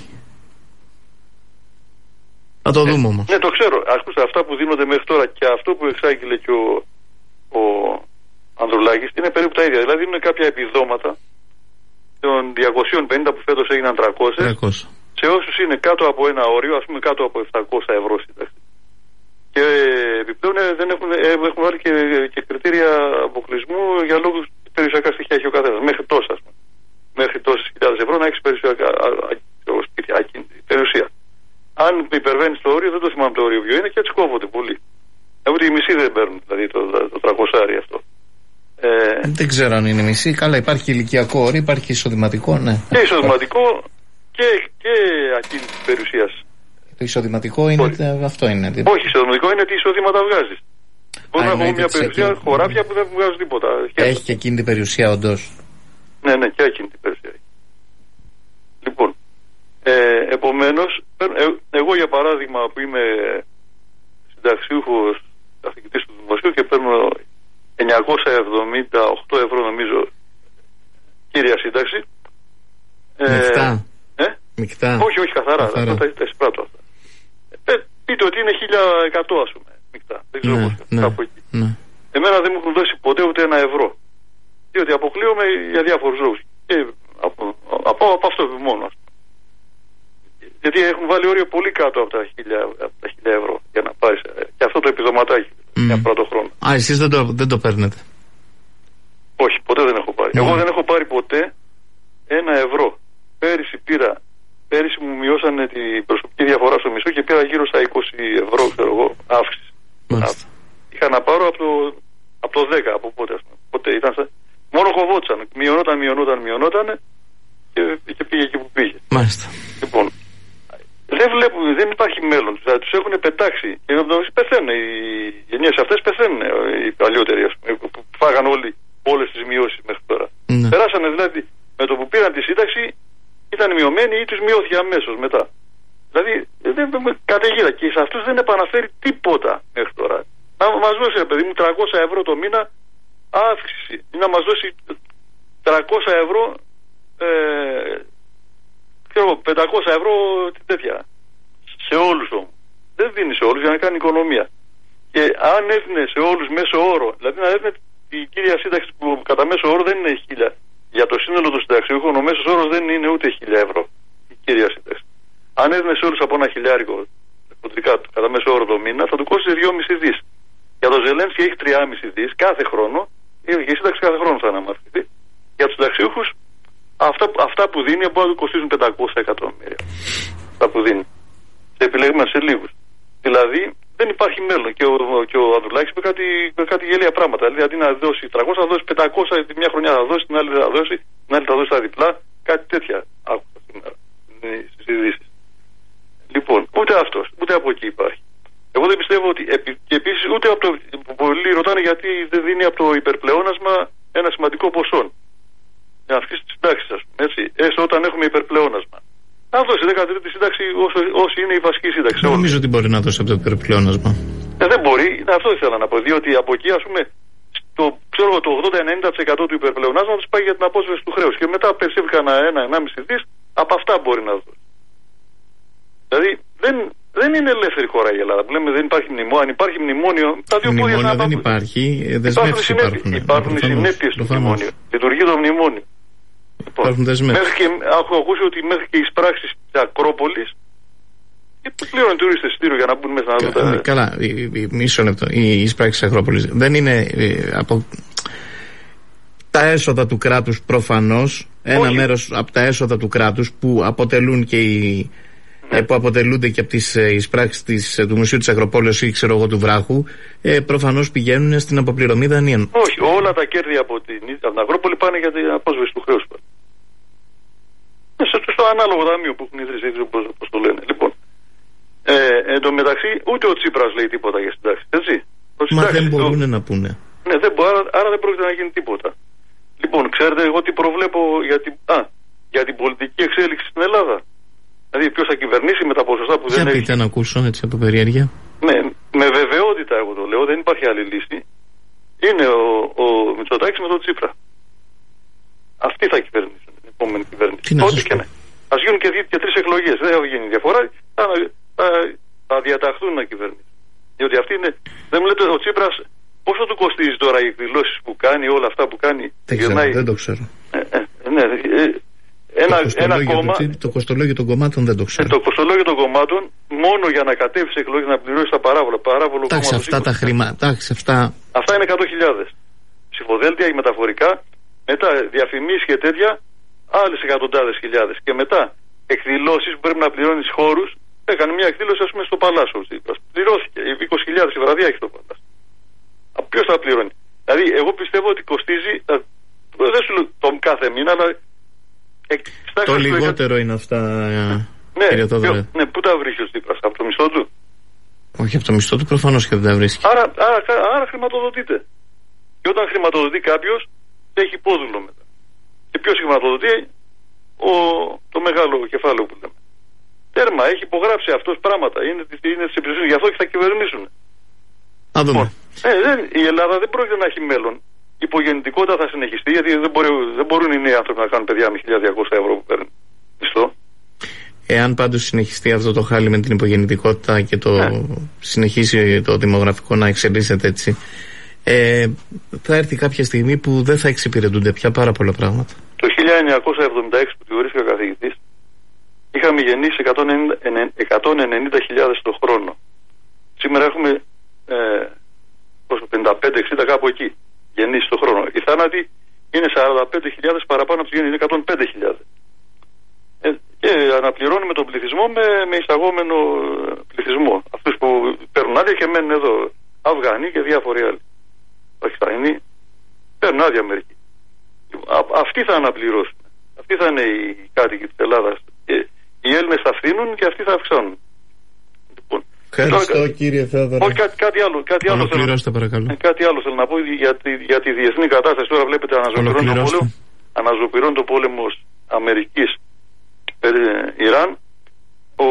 Speaker 1: Να το δούμε όμως.
Speaker 3: Ναι, το ξέρω. Ακούστε, αυτά που δίνονται μέχρι τώρα και αυτό που εξάγγειλε και ο, ο Ανδρουλάκης είναι περίπου τα ίδια. Δηλαδή είναι κάποια επιδόματα των διακόσια πενήντα που φέτος έγιναν τριακόσια, τριακόσια σε όσους είναι κάτω από ένα όριο, ας πούμε κάτω από επτακόσια ευρώ σύνταξη. Και επιπλέον δεν έχουν, έχουν βάλει και, και κριτήρια αποκλεισμού για λόγους περιουσιακά στοιχεία έχει ο καθένας. Μέχρι τόσα, ας πούμε. Μέχρι τόσες χιλιάδες ευρώ να έχεις περιουσιακά περιουσία. Αν υπερβαίνει το όριο, δεν το θυμάμαι το όριο ποιο είναι και έτσι κόβονται πολύ. Ούτε οι μισοί δεν παίρνουν, δηλαδή το, το τριακόσια αυτό. Ε,
Speaker 1: δεν ξέρω αν είναι μισή. Καλά, υπάρχει ηλικιακό όριο, υπάρχει εισοδηματικό, ναι.
Speaker 3: Και εισοδηματικό και, και ακίνητη περιουσία.
Speaker 1: Το εισοδηματικό είναι τε, αυτό είναι.
Speaker 3: Όχι, εισοδηματικό είναι τι εισοδήματα βγάζει. Μπορεί να έχω μια περιουσία και... χωράφια που δεν βγάζουν τίποτα.
Speaker 1: Έχει και εκείνη την περιουσία, όντως.
Speaker 3: Ναι, ναι, και εκείνη την περιουσία. Λοιπόν, ε, επομένως, ε, εγώ για παράδειγμα που είμαι συνταξιούχος καθηγητής του Δημοσίου και παίρνω εννιακόσια εβδομήντα οκτώ ευρώ νομίζω κύρια σύνταξη.
Speaker 1: Μεικτά.
Speaker 3: Ε,
Speaker 1: Μεικτά.
Speaker 3: Όχι, όχι, καθαρά. καθαρά. Αυτό τα εισπράττω αυτά. Ε, πείτε ότι είναι χίλια εκατό ας πούμε μεικτά. Δεν ξέρω
Speaker 1: ναι,
Speaker 3: πώς
Speaker 1: ναι,
Speaker 3: κάπου εκεί.
Speaker 1: Ναι.
Speaker 3: Εμένα δεν μου έχουν δώσει ποτέ ούτε ένα ευρώ. Διότι αποκλείομαι για διάφορους λόγους. Και από, από, από αυτό μόνο. Γιατί έχουν βάλει όριο πολύ κάτω από τα χίλια, από τα χίλια ευρώ για να πάρεις και αυτό το επιδοματάκι mm. για πρώτο χρόνο.
Speaker 1: Α, εσείς δεν το, δεν το παίρνετε?
Speaker 3: Όχι, ποτέ δεν έχω πάρει. Mm. Εγώ δεν έχω πάρει ποτέ ένα ευρώ. Πέρυσι πήρα, πέρυσι μου μειώσανε την προσωπική διαφορά στο μισθό και πήρα γύρω στα είκοσι ευρώ, ξέρω εγώ, αύξηση. Mm. Είχα να πάρω από το, από το δέκα, από πότε ας πούμε. Ποτέ ήταν στα... Μόνο κοβόντουσαν. Μειωνόταν, μειωνόταν, μειωνόταν και, και πήγε εκεί που πήγε.
Speaker 1: Μάλιστα.
Speaker 3: Λοιπόν, δεν βλέπουν, δεν υπάρχει μέλλον. Δηλαδή, τους έχουν πετάξει. Και πεθαίνουν. Οι γενιές αυτές πεθαίνουν. Οι παλιότεροι, ας πούμε, που φάγαν όλοι όλες τις μειώσεις μέχρι τώρα. Ναι. Περάσανε δηλαδή με το που πήραν τη σύνταξη, ήταν μειωμένοι ή τους μειώθηκε αμέσως μετά. Δηλαδή, δεν καταιγίδα. Και σε αυτούς δεν επαναφέρει τίποτα μέχρι τώρα. Να μας δώσει, παιδί μου, τριακόσια ευρώ το μήνα αύξηση. Ή να μας δώσει τριακόσια ευρώ. Ε, ξέρω, πεντακόσια ευρώ τέτοια. Σε όλους όμως. Δεν δίνει σε όλους για να κάνει οικονομία. Και αν έδινε σε όλους μέσο όρο, δηλαδή να έδινε η κύρια σύνταξη που κατά μέσο όρο δεν είναι χίλια. Για το σύνολο των συνταξιούχων ο μέσος όρος δεν είναι ούτε χίλια ευρώ. Η κύρια σύνταξη. Αν έδινε σε όλους από ένα χιλιάρικο κατά μέσο όρο το μήνα, θα του κόστησε δυόμισι δις. Για το Ζελένσκι έχει τριακόσια δις κάθε χρόνο, και η σύνταξη κάθε χρόνο θα αναμορφωθεί. Για τους συνταξιούχους αυτά, αυτά που δίνει μπορεί να του κοστίζουν πεντακόσια εκατομμύρια. Αυτά που δίνει. Σε επιλεγμένα, σε λίγους. Δηλαδή δεν υπάρχει μέλλον. Και ο, και ο Ανδρουλάκης είπε κάτι, κάτι γελία πράγματα. Δηλαδή αντί να δώσει τριακόσια θα δώσει πεντακόσια, τη μια χρονιά θα δώσει, την άλλη θα δώσει, την άλλη θα δώσει τα διπλά. Κάτι τέτοια άκουσα σήμερα στις ειδήσεις. Λοιπόν, ούτε αυτός, ούτε από εκεί υπάρχει. Εγώ δεν πιστεύω ότι. Και επίσης ούτε από το. Πολλοί ρωτάνε γιατί δεν δίνει από το υπερπλεόνασμα ένα σημαντικό ποσό. Να αυξήσει τη συντάξη, α πούμε. Έτσι. Έστω όταν έχουμε υπερπλεόνασμα. Να δώσει δέκατη τρίτη σύνταξη όσο, όσο είναι η βασική σύνταξη.
Speaker 1: Δεν νομίζω ότι μπορεί να δώσει από το υπερπλεόνασμα.
Speaker 3: Ε, δεν μπορεί, αυτό ήθελα να πω. Διότι από εκεί, α πούμε, το, ξέρω, το ογδόντα με ενενήντα τοις εκατό του υπερπλεονάσματος πάει για την απόσβεση του χρέους. Και μετά περισσεύει ένα ένα με ενάμιση δις, από αυτά μπορεί να δώσει. Δηλαδή δεν. Δεν είναι ελεύθερη χώρα η Ελλάδα. Που λέμε δεν υπάρχει μνημόνιο. Αν υπάρχει μνημόνιο, τα δύο πόδια θα
Speaker 1: δεν υπάρχει. Δεσμεύσεις υπάρχουν.
Speaker 3: Υπάρχουν οι συνέπειες του μνημόνιου. Λειτουργεί το μνημόνιο.
Speaker 1: Υπάρχουν δεσμεύσεις.
Speaker 3: Έχω ακούσει ότι μέχρι και οι πράξεις της Ακρόπολης πλήρωνε τουρίστες εισιτήριο για να μπουν μέσα να δουν.
Speaker 1: Καλά, μισό λεπτό. Οι πράξεις της Ακρόπολης δεν είναι από τα έσοδα του κράτους προφανώς. Ένα μέρος από τα έσοδα του κράτους που αποτελούν και οι. Ναι. Που αποτελούνται και από τις εισπράξεις της, του Μουσείου της Ακροπόλεως ή ξέρω εγώ του Βράχου, ε, προφανώς πηγαίνουν στην αποπληρωμή δανείων.
Speaker 3: Όχι, όλα τα κέρδη από την, από την Ακρόπολη πάνε για την απόσβεση του χρέους. Στο, στο ανάλογο ταμείο που έχουν ιδρύσει, δεν ξέρω πώς το λένε. Λοιπόν, ε, εν τω μεταξύ, ούτε ο Τσίπρας λέει τίποτα για συντάξεις, έτσι.
Speaker 1: Μα δεν μπορούν το... να πούνε.
Speaker 3: Ναι, δεν μπορεί, άρα, άρα δεν πρόκειται να γίνει τίποτα. Λοιπόν, ξέρετε εγώ τι προβλέπω για την, α, για την πολιτική εξέλιξη στην Ελλάδα. Δηλαδή ποιος θα κυβερνήσει με τα ποσοστά που
Speaker 1: για
Speaker 3: δεν έχει.
Speaker 1: Για πείτε να ακούσω έτσι από περιέργεια.
Speaker 3: Ναι, με βεβαιότητα εγώ το λέω, δεν υπάρχει άλλη λύση, είναι ο, ο Μητσοτάκης με τον Τσίπρα. Αυτοί θα κυβερνήσουν την επόμενη κυβέρνηση. Ό,τι και ναι. Ας γίνουν και, και τρεις εκλογές, δεν θα γίνει διαφορά, θα, θα, θα διαταχθούν να κυβερνήσουν. Διότι αυτή είναι, δεν μου λέτε ο Τσίπρας πόσο του κοστίζει τώρα οι εκδηλώσεις που κάνει, όλα αυτά που κάνει.
Speaker 1: Δεν ξέρω, γυρνάει... δεν το ξέρω.
Speaker 3: Ε, ε, ναι, ε, Ένα,
Speaker 1: το,
Speaker 3: ένα κόμμα,
Speaker 1: το, το κοστολόγιο των κομμάτων δεν το ξέρω.
Speaker 3: Το κοστολόγιο των κομμάτων μόνο για να κατέβει σε εκλογές να πληρώσει τα παράβολα. Παράβολο
Speaker 1: τάξη αυτά τα χρήματα. Αυτά...
Speaker 3: αυτά είναι εκατό χιλιάδες. Ψηφοδέλτια μεταφορικά, μετά διαφημίσεις και τέτοια, άλλες εκατοντάδες χιλιάδες. Και μετά εκδηλώσεις που πρέπει να πληρώνεις χώρους. Έκανε μια εκδήλωση, ας πούμε, στο Παλάσο. Πληρώθηκε. είκοσι χιλιάδες η βραδιά έχει το Παλάσο. Ποιος θα πληρώνει? Δηλαδή, εγώ πιστεύω ότι κοστίζει. Δεν σου λέω τον κάθε μήνα, αλλά.
Speaker 1: Το λιγότερο είναι αυτά,
Speaker 3: ναι,
Speaker 1: κύριε Θόδωρε.
Speaker 3: Ναι, πού τα βρίσκει ο Τσίπρας, από το μισθό του?
Speaker 1: Όχι, από το μισθό του προφανώς και δεν τα βρίσκει.
Speaker 3: Άρα, άρα, άρα χρηματοδοτείται. Και όταν χρηματοδοτεί κάποιος, έχει υπόδουλο μετά. Και ποιος χρηματοδοτεί? Ο, το μεγάλο κεφάλαιο που λέμε. Τέρμα, έχει υπογράψει αυτός πράγματα. Είναι, είναι της υπηρεσίας, γι' αυτό και θα κυβερνήσουν.
Speaker 1: Να δούμε.
Speaker 3: Ε, δεν, η Ελλάδα δεν πρόκειται να έχει μέλλον. Η υπογεννητικότητα θα συνεχιστεί, γιατί δεν, μπορεί, δεν μπορούν οι νέοι άνθρωποι να κάνουν παιδιά με χίλια διακόσια ευρώ που παίρνουν μισθό.
Speaker 1: Εάν πάντως συνεχιστεί αυτό το χάλι με την υπογεννητικότητα και το ναι. συνεχίσει το δημογραφικό να εξελίσσεται έτσι, ε, θα έρθει κάποια στιγμή που δεν θα εξυπηρετούνται πια πάρα πολλά πράγματα.
Speaker 3: Το χίλια εννιακόσια εβδομήντα έξι που διορίστηκα καθηγητής, είχαμε γεννήσει εκατόν ενενήντα χιλιάδες το χρόνο. Σήμερα έχουμε ε, πενήντα πέντε εξήντα κάπου εκεί. Γεννήσει το χρόνο. Οι θάνατοι είναι σαράντα πέντε χιλιάδες παραπάνω από τους γέννη, είναι εκατόν πέντε χιλιάδες. Ε, και αναπληρώνουμε τον πληθυσμό με, με εισαγόμενο πληθυσμό. Αυτούς που παίρνουν άδεια και μένουν εδώ. Αφγανοί και διάφοροι άλλοι. Πακιστανοί παίρνουν άδεια μερικοί. Α, αυτοί θα αναπληρώσουν. Αυτοί θα είναι οι κάτοικοι της Ελλάδας. Και οι Έλληνες θα φθήνουν και αυτοί θα αυξάνουν.
Speaker 1: Ευχαριστώ τώρα, κύριε Θεόδωρο.
Speaker 3: Όχι, κάτι, κάτι άλλο. Κάτι άλλο, θέλω,
Speaker 1: παρακαλώ.
Speaker 3: κάτι άλλο θέλω να πω για τη, για τη διεθνή κατάσταση. Τώρα βλέπετε αναζωπηρώνει το πόλεμο, αναζωπηρώνει το πόλεμο Αμερικής ε, Ιράν. Ο,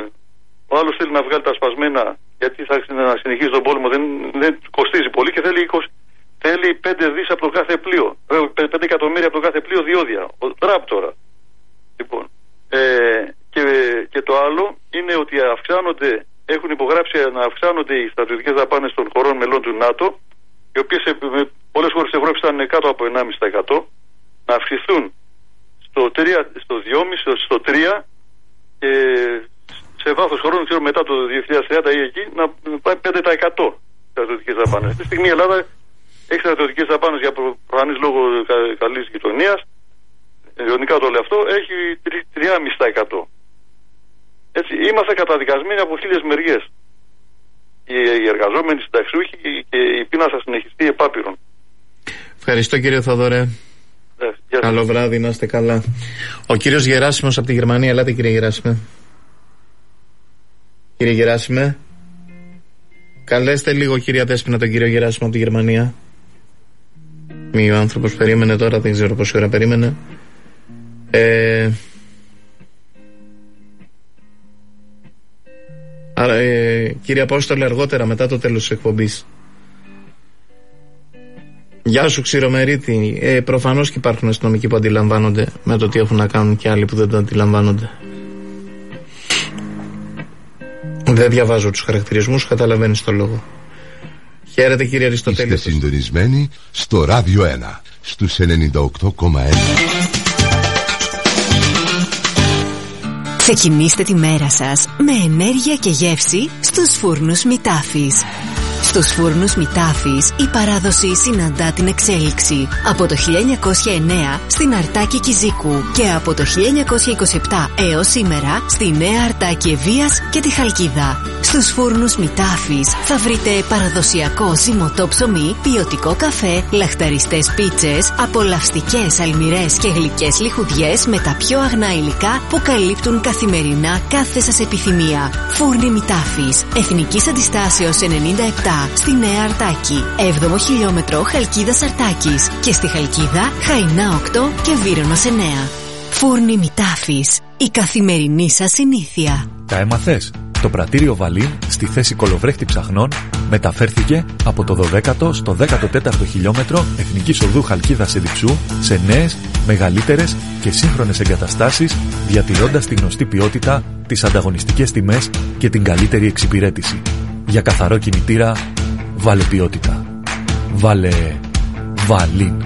Speaker 3: ο άλλος θέλει να βγάλει τα σπασμένα γιατί θα να συνεχίσει τον πόλεμο. Δεν, δεν κοστίζει πολύ και θέλει, είκοσι, θέλει πέντε δις από το κάθε πλοίο. πέντε εκατομμύρια από το κάθε πλοίο διόδια. Ο Τραμπ τώρα. Λοιπόν. Ε, και, και το άλλο είναι ότι αυξάνονται. Έχουν υπογράψει να αυξάνονται οι στρατιωτικές δαπάνες των χωρών μελών του ΝΑΤΟ, οι οποίες με πολλές χώρες της Ευρώπης ήταν κάτω από ενάμιση τοις εκατό, να αυξηθούν στο, τρία, στο δυόμισι τοις εκατό, στο τρία τοις εκατό και σε βάθος χρόνου, ξέρω μετά το δύο χιλιάδες τριάντα ή εκεί, να πάει πέντε τοις εκατό στρατιωτικές δαπάνες. Αυτή τη στιγμή η Ελλάδα έχει στρατιωτικές δαπάνες για προφανής λόγω καλής γειτονίας, ιδιωτικά το λέω αυτό, έχει τρία κόμμα πέντε τοις εκατό. Έτσι, είμαστε καταδικασμένοι από χίλιες μεριές. Οι, οι εργαζόμενοι συνταξιούχοι και η πείνα θα συνεχιστεί επάπειρον.
Speaker 1: Ευχαριστώ κύριε Θοδωρέ. Ε, Καλό βράδυ, να είστε καλά. Ο κύριος Γεράσιμος από τη Γερμανία. Ελάτε κύριε Γεράσιμε. Κύριε Γεράσιμε. Καλέστε λίγο κυρία Δέσποινα τον κύριο Γεράσιμο από τη Γερμανία. Μη ο άνθρωπος περίμενε τώρα, δεν ξέρω πόση ώρα περίμενε. Ε... Άρα, ε, κύριε Απόστολε, αργότερα μετά το τέλος της εκπομπής. Γεια σου Ξηρομερίτη. ε, Προφανώς και υπάρχουν αστυνομικοί που αντιλαμβάνονται με το τι έχουν να κάνουν και άλλοι που δεν το αντιλαμβάνονται. Δεν διαβάζω τους χαρακτηρισμούς, καταλαβαίνεις το λόγο. Χαίρετε κύριε Αριστοτέλη.
Speaker 4: Είστε συντονισμένοι στο Ράδιο ένα στους ενενήντα οκτώ κόμμα ένα.
Speaker 5: Ξεκινήστε τη μέρα σας με ενέργεια και γεύση στους φούρνους Μητάφης. Στους φούρνους Μητάφης η παράδοση συναντά την εξέλιξη. Από το χίλια εννιακόσια εννέα στην Αρτάκη Κιζίκου και από το χίλια εννιακόσια είκοσι επτά έως σήμερα στη Νέα Αρτάκη Ευβοίας και τη Χαλκίδα. Στους φούρνους Μητάφης θα βρείτε παραδοσιακό ζυμωτό ψωμί, ποιοτικό καφέ, λαχταριστές πίτσες, απολαυστικές αλμυρές και γλυκές λιχουδιές με τα πιο αγνά υλικά που καλύπτουν καθημερινά κάθε σας επιθυμία. Φούρνοι Μητάφης, Εθνικής Αντιστάσεως ενενήντα επτά στη Νέα Αρτάκη, έβδομο χιλιόμετρο Χαλκίδας Αρτάκης και στη Χαλκίδα Χαϊνά οκτώ και Βύρονος εννέα. Φούρνοι Μητάφης, η καθημερινή σας συνήθεια.
Speaker 6: Τα έμαθες? Το πρατήριο Βαλίν στη θέση κολοβρέχτη ψαχνών μεταφέρθηκε από το δωδέκατο στο δέκατο τέταρτο χιλιόμετρο Εθνικής Οδού Χαλκίδας Εδιψού σε νέες, μεγαλύτερες και σύγχρονες εγκαταστάσεις, διατηρώντας τη γνωστή ποιότητα, τις ανταγωνιστικές τιμές και την καλύτερη εξυπηρέτηση. Για καθαρό κινητήρα, βάλε ποιότητα. Βάλε Βαλίν.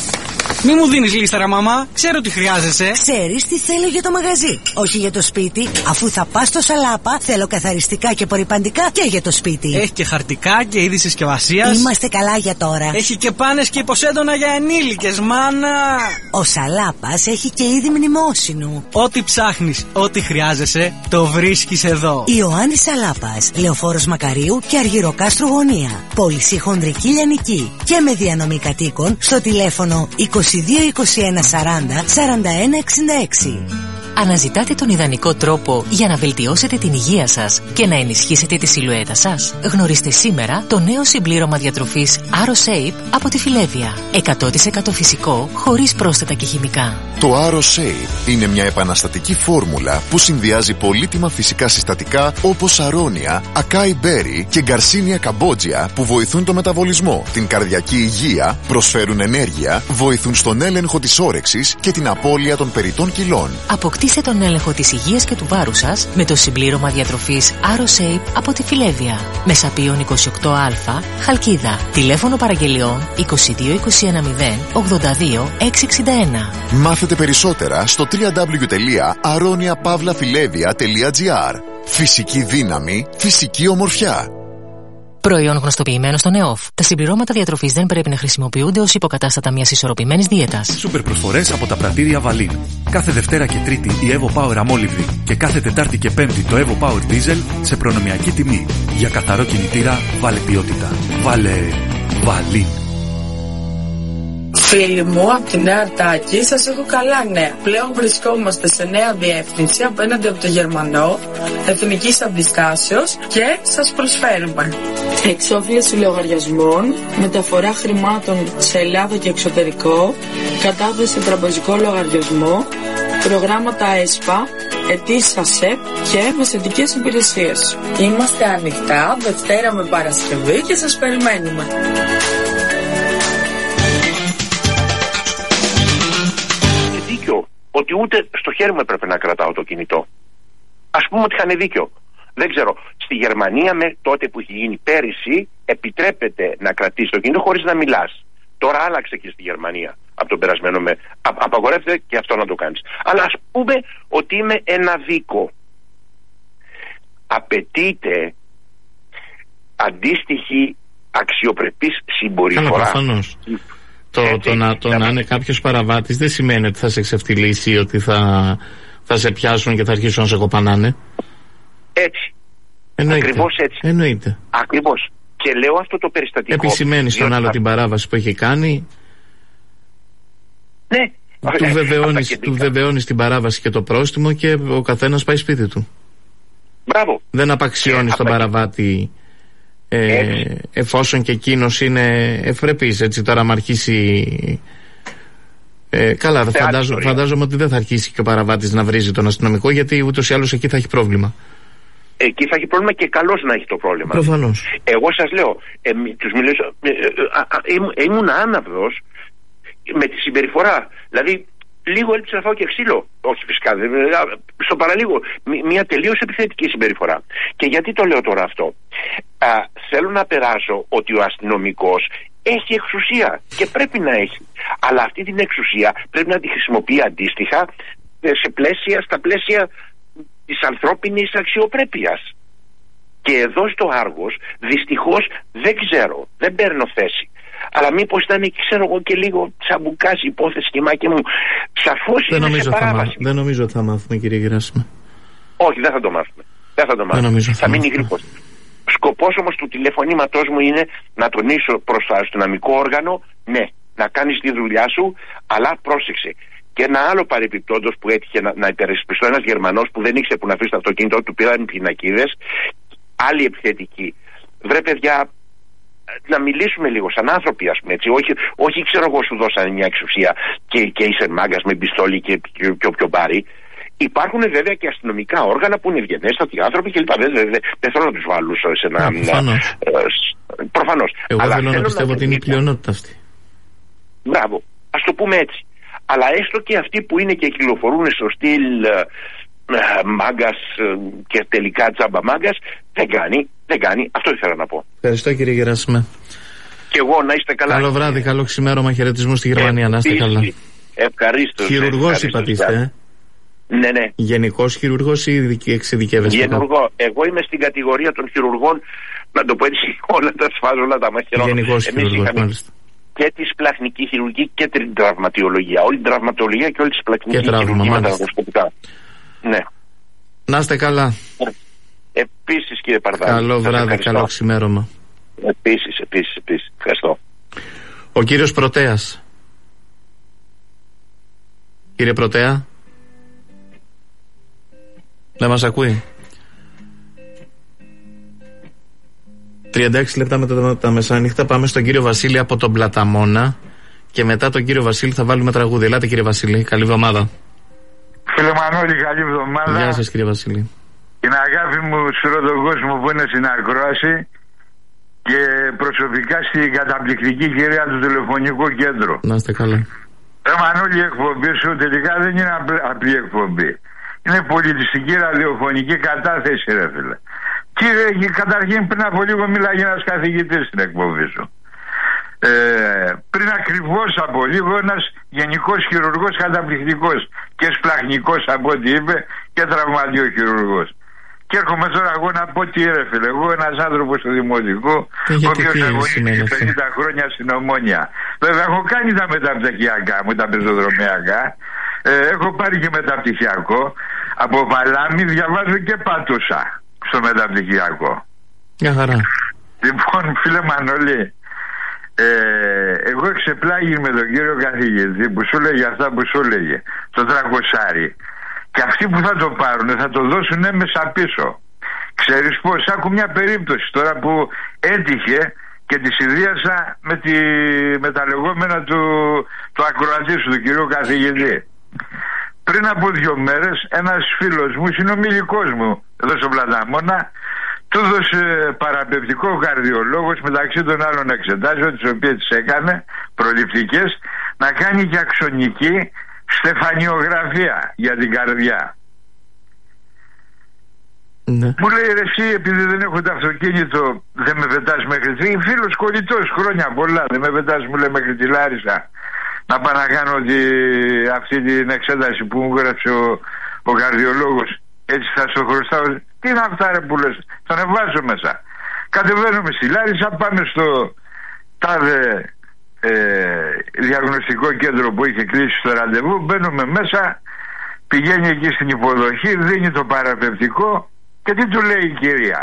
Speaker 7: Μη μου δίνεις λίστα, ρε μαμά. Ξέρω τι χρειάζεσαι.
Speaker 8: Ξέρεις τι θέλω για το μαγαζί, όχι για το σπίτι. Αφού θα πας στο Σαλάπα, θέλω καθαριστικά και απορρυπαντικά και για το σπίτι.
Speaker 7: Έχει και χαρτικά και είδη συσκευασίας.
Speaker 8: Είμαστε καλά για τώρα.
Speaker 7: Έχει και πάνες και υποσέντονα για ενήλικες, μάνα.
Speaker 8: Ο Σαλάπας έχει και είδη μνημόσυνου.
Speaker 7: Ό,τι ψάχνεις, ό,τι χρειάζεσαι, το βρίσκεις εδώ.
Speaker 8: Ιωάννης Σαλάπας, Λεωφόρος Μακαρίου και Αργυροκάστρου Γωνία. Πώληση χονδρική λιανική και με διανομή κατοίκων στο τηλέφωνο είκοσι δύο είκοσι ένα σαράντα σαράντα ένα εξήντα έξι.
Speaker 5: Αναζητάτε τον ιδανικό τρόπο για να βελτιώσετε την υγεία σας και να ενισχύσετε τη σιλουέτα σας? Γνωρίστε σήμερα το νέο συμπλήρωμα διατροφής AroShape από τη Φιλέβια. εκατό τοις εκατό φυσικό, χωρίς πρόσθετα και χημικά.
Speaker 9: Το AroShape είναι μια επαναστατική φόρμουλα που συνδυάζει πολύτιμα φυσικά συστατικά όπως αρώνια, ακάι μπέρι και γκαρσίνια καμπότζια που βοηθούν το μεταβολισμό, την καρδιακή υγεία, προσφέρουν ενέργεια, βοηθούν στον έλεγχο της όρεξης και την απώλεια των περιττών κιλών.
Speaker 5: Αποκτήστε τον έλεγχο της υγείας και του βάρους σας με το συμπλήρωμα διατροφής AroShape από τη Φιλέβια. Μεσαπίων είκοσι οκτώ α, Χαλκίδα. Τηλέφωνο παραγγελιών είκοσι δύο είκοσι ένα μηδέν ογδόντα δύο εξακόσια εξήντα ένα.
Speaker 9: Μάθετε περισσότερα στο double-u double-u double-u τελεία aronia pavla filevia τελεία gr. Φυσική δύναμη, φυσική ομορφιά.
Speaker 5: Προϊόν γνωστοποιημένο στον ΕΟΦ. Τα συμπληρώματα διατροφής δεν πρέπει να χρησιμοποιούνται ως υποκατάστατα μιας ισορροπημένης δίαιτας.
Speaker 6: Σούπερ προσφορές από τα πρατήρια Βαλίν. Κάθε Δευτέρα και Τρίτη η Evo Power αμόλυβδη και κάθε Τετάρτη και Πέμπτη το Evo Power Diesel σε προνομιακή τιμή. Για καθαρό κινητήρα, βάλε ποιότητα. Βάλε Βαλίν.
Speaker 10: Φίλοι μου, από τη Νέα Αρτάκη σας έχω καλά νέα. Πλέον βρισκόμαστε σε νέα διεύθυνση απέναντι από το Γερμανό, εθνικής αντιστάσεως και σας προσφέρουμε εξόφληση λογαριασμών, μεταφορά χρημάτων σε Ελλάδα και εξωτερικό, κατάθεση τραπεζικό λογαριασμό, προγράμματα ΕΣΠΑ, αιτήσεις ΑΣΕΠ και μεσαιτικές υπηρεσίες. Είμαστε ανοιχτά Δευτέρα με Παρασκευή και σας περιμένουμε.
Speaker 2: Ότι ούτε στο χέρι μου έπρεπε να κρατάω το κινητό. Ας πούμε ότι είχαν δίκιο. Δεν ξέρω. Στη Γερμανία με τότε που είχε γίνει πέρυσι επιτρέπεται να κρατήσει το κινητό χωρίς να μιλάς. Τώρα άλλαξε και στη Γερμανία από τον περασμένο με. Α, απαγορεύεται και αυτό να το κάνεις. Αλλά ας πούμε ότι είμαι ένα δίκο. Απαιτείται αντίστοιχη αξιοπρεπής συμπεριφορά.
Speaker 1: Το, το, να, το να είναι κάποιος παραβάτης δεν σημαίνει ότι θα σε ξεφτυλίσει, ότι θα, θα σε πιάσουν και θα αρχίσουν να σε κοπανάνε.
Speaker 2: Έτσι.
Speaker 1: Εννοείται.
Speaker 2: Ακριβώς έτσι.
Speaker 1: Εννοείται.
Speaker 2: Ακριβώς. Και λέω αυτό το περιστατικό.
Speaker 1: Επισημαίνει στον άλλο θα... την παράβαση που έχει κάνει.
Speaker 2: Ναι.
Speaker 1: Του βεβαιώνεις, του βεβαιώνεις την παράβαση και το πρόστιμο και ο καθένας πάει σπίτι του.
Speaker 2: Μπράβο.
Speaker 1: Δεν απαξιώνεις τον παραβάτη. Ε, εφόσον και εκείνος είναι ευπρεπής, έτσι. Τώρα με αρχίσει ε, καλά, φαντάζω, φαντάζομαι ότι δεν θα αρχίσει και ο παραβάτης να βρίζει τον αστυνομικό, γιατί ούτως ή άλλως εκεί θα έχει πρόβλημα.
Speaker 2: Εκεί θα έχει πρόβλημα και καλώς να έχει το πρόβλημα.
Speaker 1: Προφανώς.
Speaker 2: Εγώ σας λέω, ε, τους μιλήσω, ε, ε, ε, ήμουν άναυδος με τη συμπεριφορά. Δηλαδή λίγο έλειψε να φάω και ξύλο. Όχι φυσικά, στο παραλίγο. Μια τελείως επιθετική συμπεριφορά. Και γιατί το λέω τώρα αυτό? Α, θέλω να περάσω ότι ο αστυνομικός έχει εξουσία και πρέπει να έχει. Αλλά αυτή την εξουσία πρέπει να τη χρησιμοποιεί αντίστοιχα σε πλαίσια, στα πλαίσια της ανθρώπινης αξιοπρέπειας. Και εδώ στο Άργος δυστυχώς δεν ξέρω, δεν παίρνω θέση. Αλλά μήπως ήταν, ξέρω εγώ, και λίγο τσαμπουκάς υπόθεση και μάκη μου. Σαφώς
Speaker 1: δεν
Speaker 2: είναι σε παράβαση.
Speaker 1: Δεν νομίζω ότι θα μάθουμε, κύριε Γεράσιμε.
Speaker 2: Όχι, δεν θα το μάθουμε. Δεν θα το μάθουμε. Θα, θα μείνει γρήγορα. Σκοπός όμως του τηλεφωνήματός μου είναι να τονίσω προς το αστυνομικό όργανο, ναι, να κάνεις τη δουλειά σου, αλλά πρόσεξε. Και ένα άλλο παρεπιπτόντος που έτυχε να, να υπερασπιστώ, ένας Γερμανός που δεν ήξερε που να αφήσει το αυτοκίνητο του, πήραν πινακίδες, άλλη επιθετική. Βρε παιδιά, να μιλήσουμε λίγο σαν άνθρωποι, ας πούμε, έτσι. Όχι, όχι ξέρω εγώ, σου δώσανε μια εξουσία και, και είσαι μάγκας με πιστόλι και, και, και όποιο πάρει.
Speaker 11: Υπάρχουν βέβαια και αστυνομικά όργανα που είναι ευγενέστατοι άνθρωποι κλπ. Δεν, δεν, δεν θέλω να του βάλω σε ένα.
Speaker 1: Προφανώς.
Speaker 11: Προφανώς.
Speaker 1: Εγώ
Speaker 11: Αλλά
Speaker 1: θέλω να πιστεύω
Speaker 11: να
Speaker 1: ότι είναι η πλειονότητα αυτή.
Speaker 11: Μπράβο. Ας το πούμε έτσι. Αλλά έστω και αυτοί που είναι και κυκλοφορούν στο στυλ μάγκας και τελικά τζάμπα μάγκας, δεν κάνει, δεν κάνει. Αυτό ήθελα να πω.
Speaker 1: Ευχαριστώ κύριε Γεράσιμε.
Speaker 11: Και εγώ να είστε καλά.
Speaker 1: Καλό βράδυ, καλό ξημέρωμα, χαιρετισμού στη Γερμανία. Ε, να είστε καλά.
Speaker 11: Ευχαρίστω.
Speaker 1: Χειρουργός είπατε είστε, ε?
Speaker 11: Ναι, ναι.
Speaker 1: Γενικός χειρουργός ή εξειδικεύεστε?
Speaker 11: Γενουργό. Εγώ είμαι στην κατηγορία των χειρουργών, να το πω έτσι, όλα τα σφάζω, όλα τα μαχαιρώνω.
Speaker 1: Γενικός χειρουργός, μάλιστα.
Speaker 11: Και τη σπλαχνική χειρουργική και την τραυματιολογία. Όλη την τραυματολογία και όλη τη σπλαχνική χειρουργική μεταδοσκοπικά. Ναι.
Speaker 1: Να είστε καλά.
Speaker 11: Επίσης κύριε Παρδάκη.
Speaker 1: Καλό βράδυ, καλό ξημέρωμα.
Speaker 11: Επίσης, επίσης, επίσης. Ευχαριστώ.
Speaker 1: Ο κύριος Πρωτέας. Κύριε Πρωτέα. Δεν μας ακούει? τριάντα έξι λεπτά μετά τα μεσάνυχτα πάμε στον κύριο Βασίλη από τον Πλαταμόνα και μετά τον κύριο Βασίλη θα βάλουμε τραγούδι. Ελάτε κύριε Βασίλη, καλή εβδομάδα.
Speaker 12: Φίλε Μανώλη, καλή εβδομάδα.
Speaker 1: Γεια σας κύριε Βασίλη.
Speaker 12: Την αγάπη μου σε όλο τον κόσμο που είναι στην ακρόαση και προσωπικά στην καταπληκτική κυρία του τηλεφωνικού κέντρου.
Speaker 1: Να είστε καλά.
Speaker 12: Ε, Μανώλη, η εκπομπή σου τελικά δεν είναι απλή εκπομπή. Είναι πολιτιστική ραδιοφωνική κατάθεση, ρε φίλε. Κύριε, καταρχήν πριν από λίγο μίλαγε ένας καθηγητής στην εκπομπή σου. Ε, πριν ακριβώς από λίγο ένας γενικός χειρουργός καταπληκτικός και σπλαχνικός από ό,τι είπε και τραυματιοχειρουργός. Και έρχομαι τώρα εγώ να πω τι ρε φίλε, εγώ ένας άνθρωπος του δημοτικού, ο οποίος αγωνίστηκε πενήντα χρόνια στην Ομόνια. Βέβαια έχω κάνει τα μεταπτυχιακά μου, τα πεζοδρομιακά, ε, έχω πάρει και μεταπτυχιακό, από Παλάμη διαβάζω και Πάτουσα στο μεταπτυχιακό.
Speaker 1: Μια χαρά.
Speaker 12: Λοιπόν φίλε Μανώλη, ε, εγώ εξεπλάγει με τον κύριο καθηγητή που σου λέγε αυτά που σου λέγε, το τρακοσάρι. Και αυτοί που θα το πάρουν θα το δώσουν έμεσα πίσω. Ξέρεις πως, άκου μια περίπτωση τώρα που έτυχε και τη συνδύασα με, τη, με τα λεγόμενα του, του ακροατή σου, του κυρίου καθηγητή. Πριν από δύο μέρες ένας φίλος μου, συνομιλικός μου εδώ στον Πλαταμόνα, του έδωσε παραπεπτικό καρδιολόγος μεταξύ των άλλων εξετάσεων τις οποίες τις έκανε προληπτικές, να κάνει και αξονική στεφανιογραφία για την καρδιά. Ναι. Μου λέει ρε εσύ, επειδή δεν έχω το αυτοκίνητο δεν με πετάς μέχρι τη... Φίλος κολλητός χρόνια πολλά, δεν με πετάς μου λέει μέχρι τη Λάρισα να πάω να κάνω τη... αυτή την εξέταση που μου γράψε ο, ο καρδιολόγος. Έτσι θα στο χρωστάω. Τι είναι αυτά ρε που λες, τον εβάζω μέσα. Κατεβαίνουμε στη Λάρισα, πάμε στο τάδε ε, διαγνωστικό κέντρο που είχε κλείσει το ραντεβού, μπαίνουμε μέσα, πηγαίνει εκεί στην υποδοχή, δίνει το παραπεπτικό και τι του λέει η κυρία?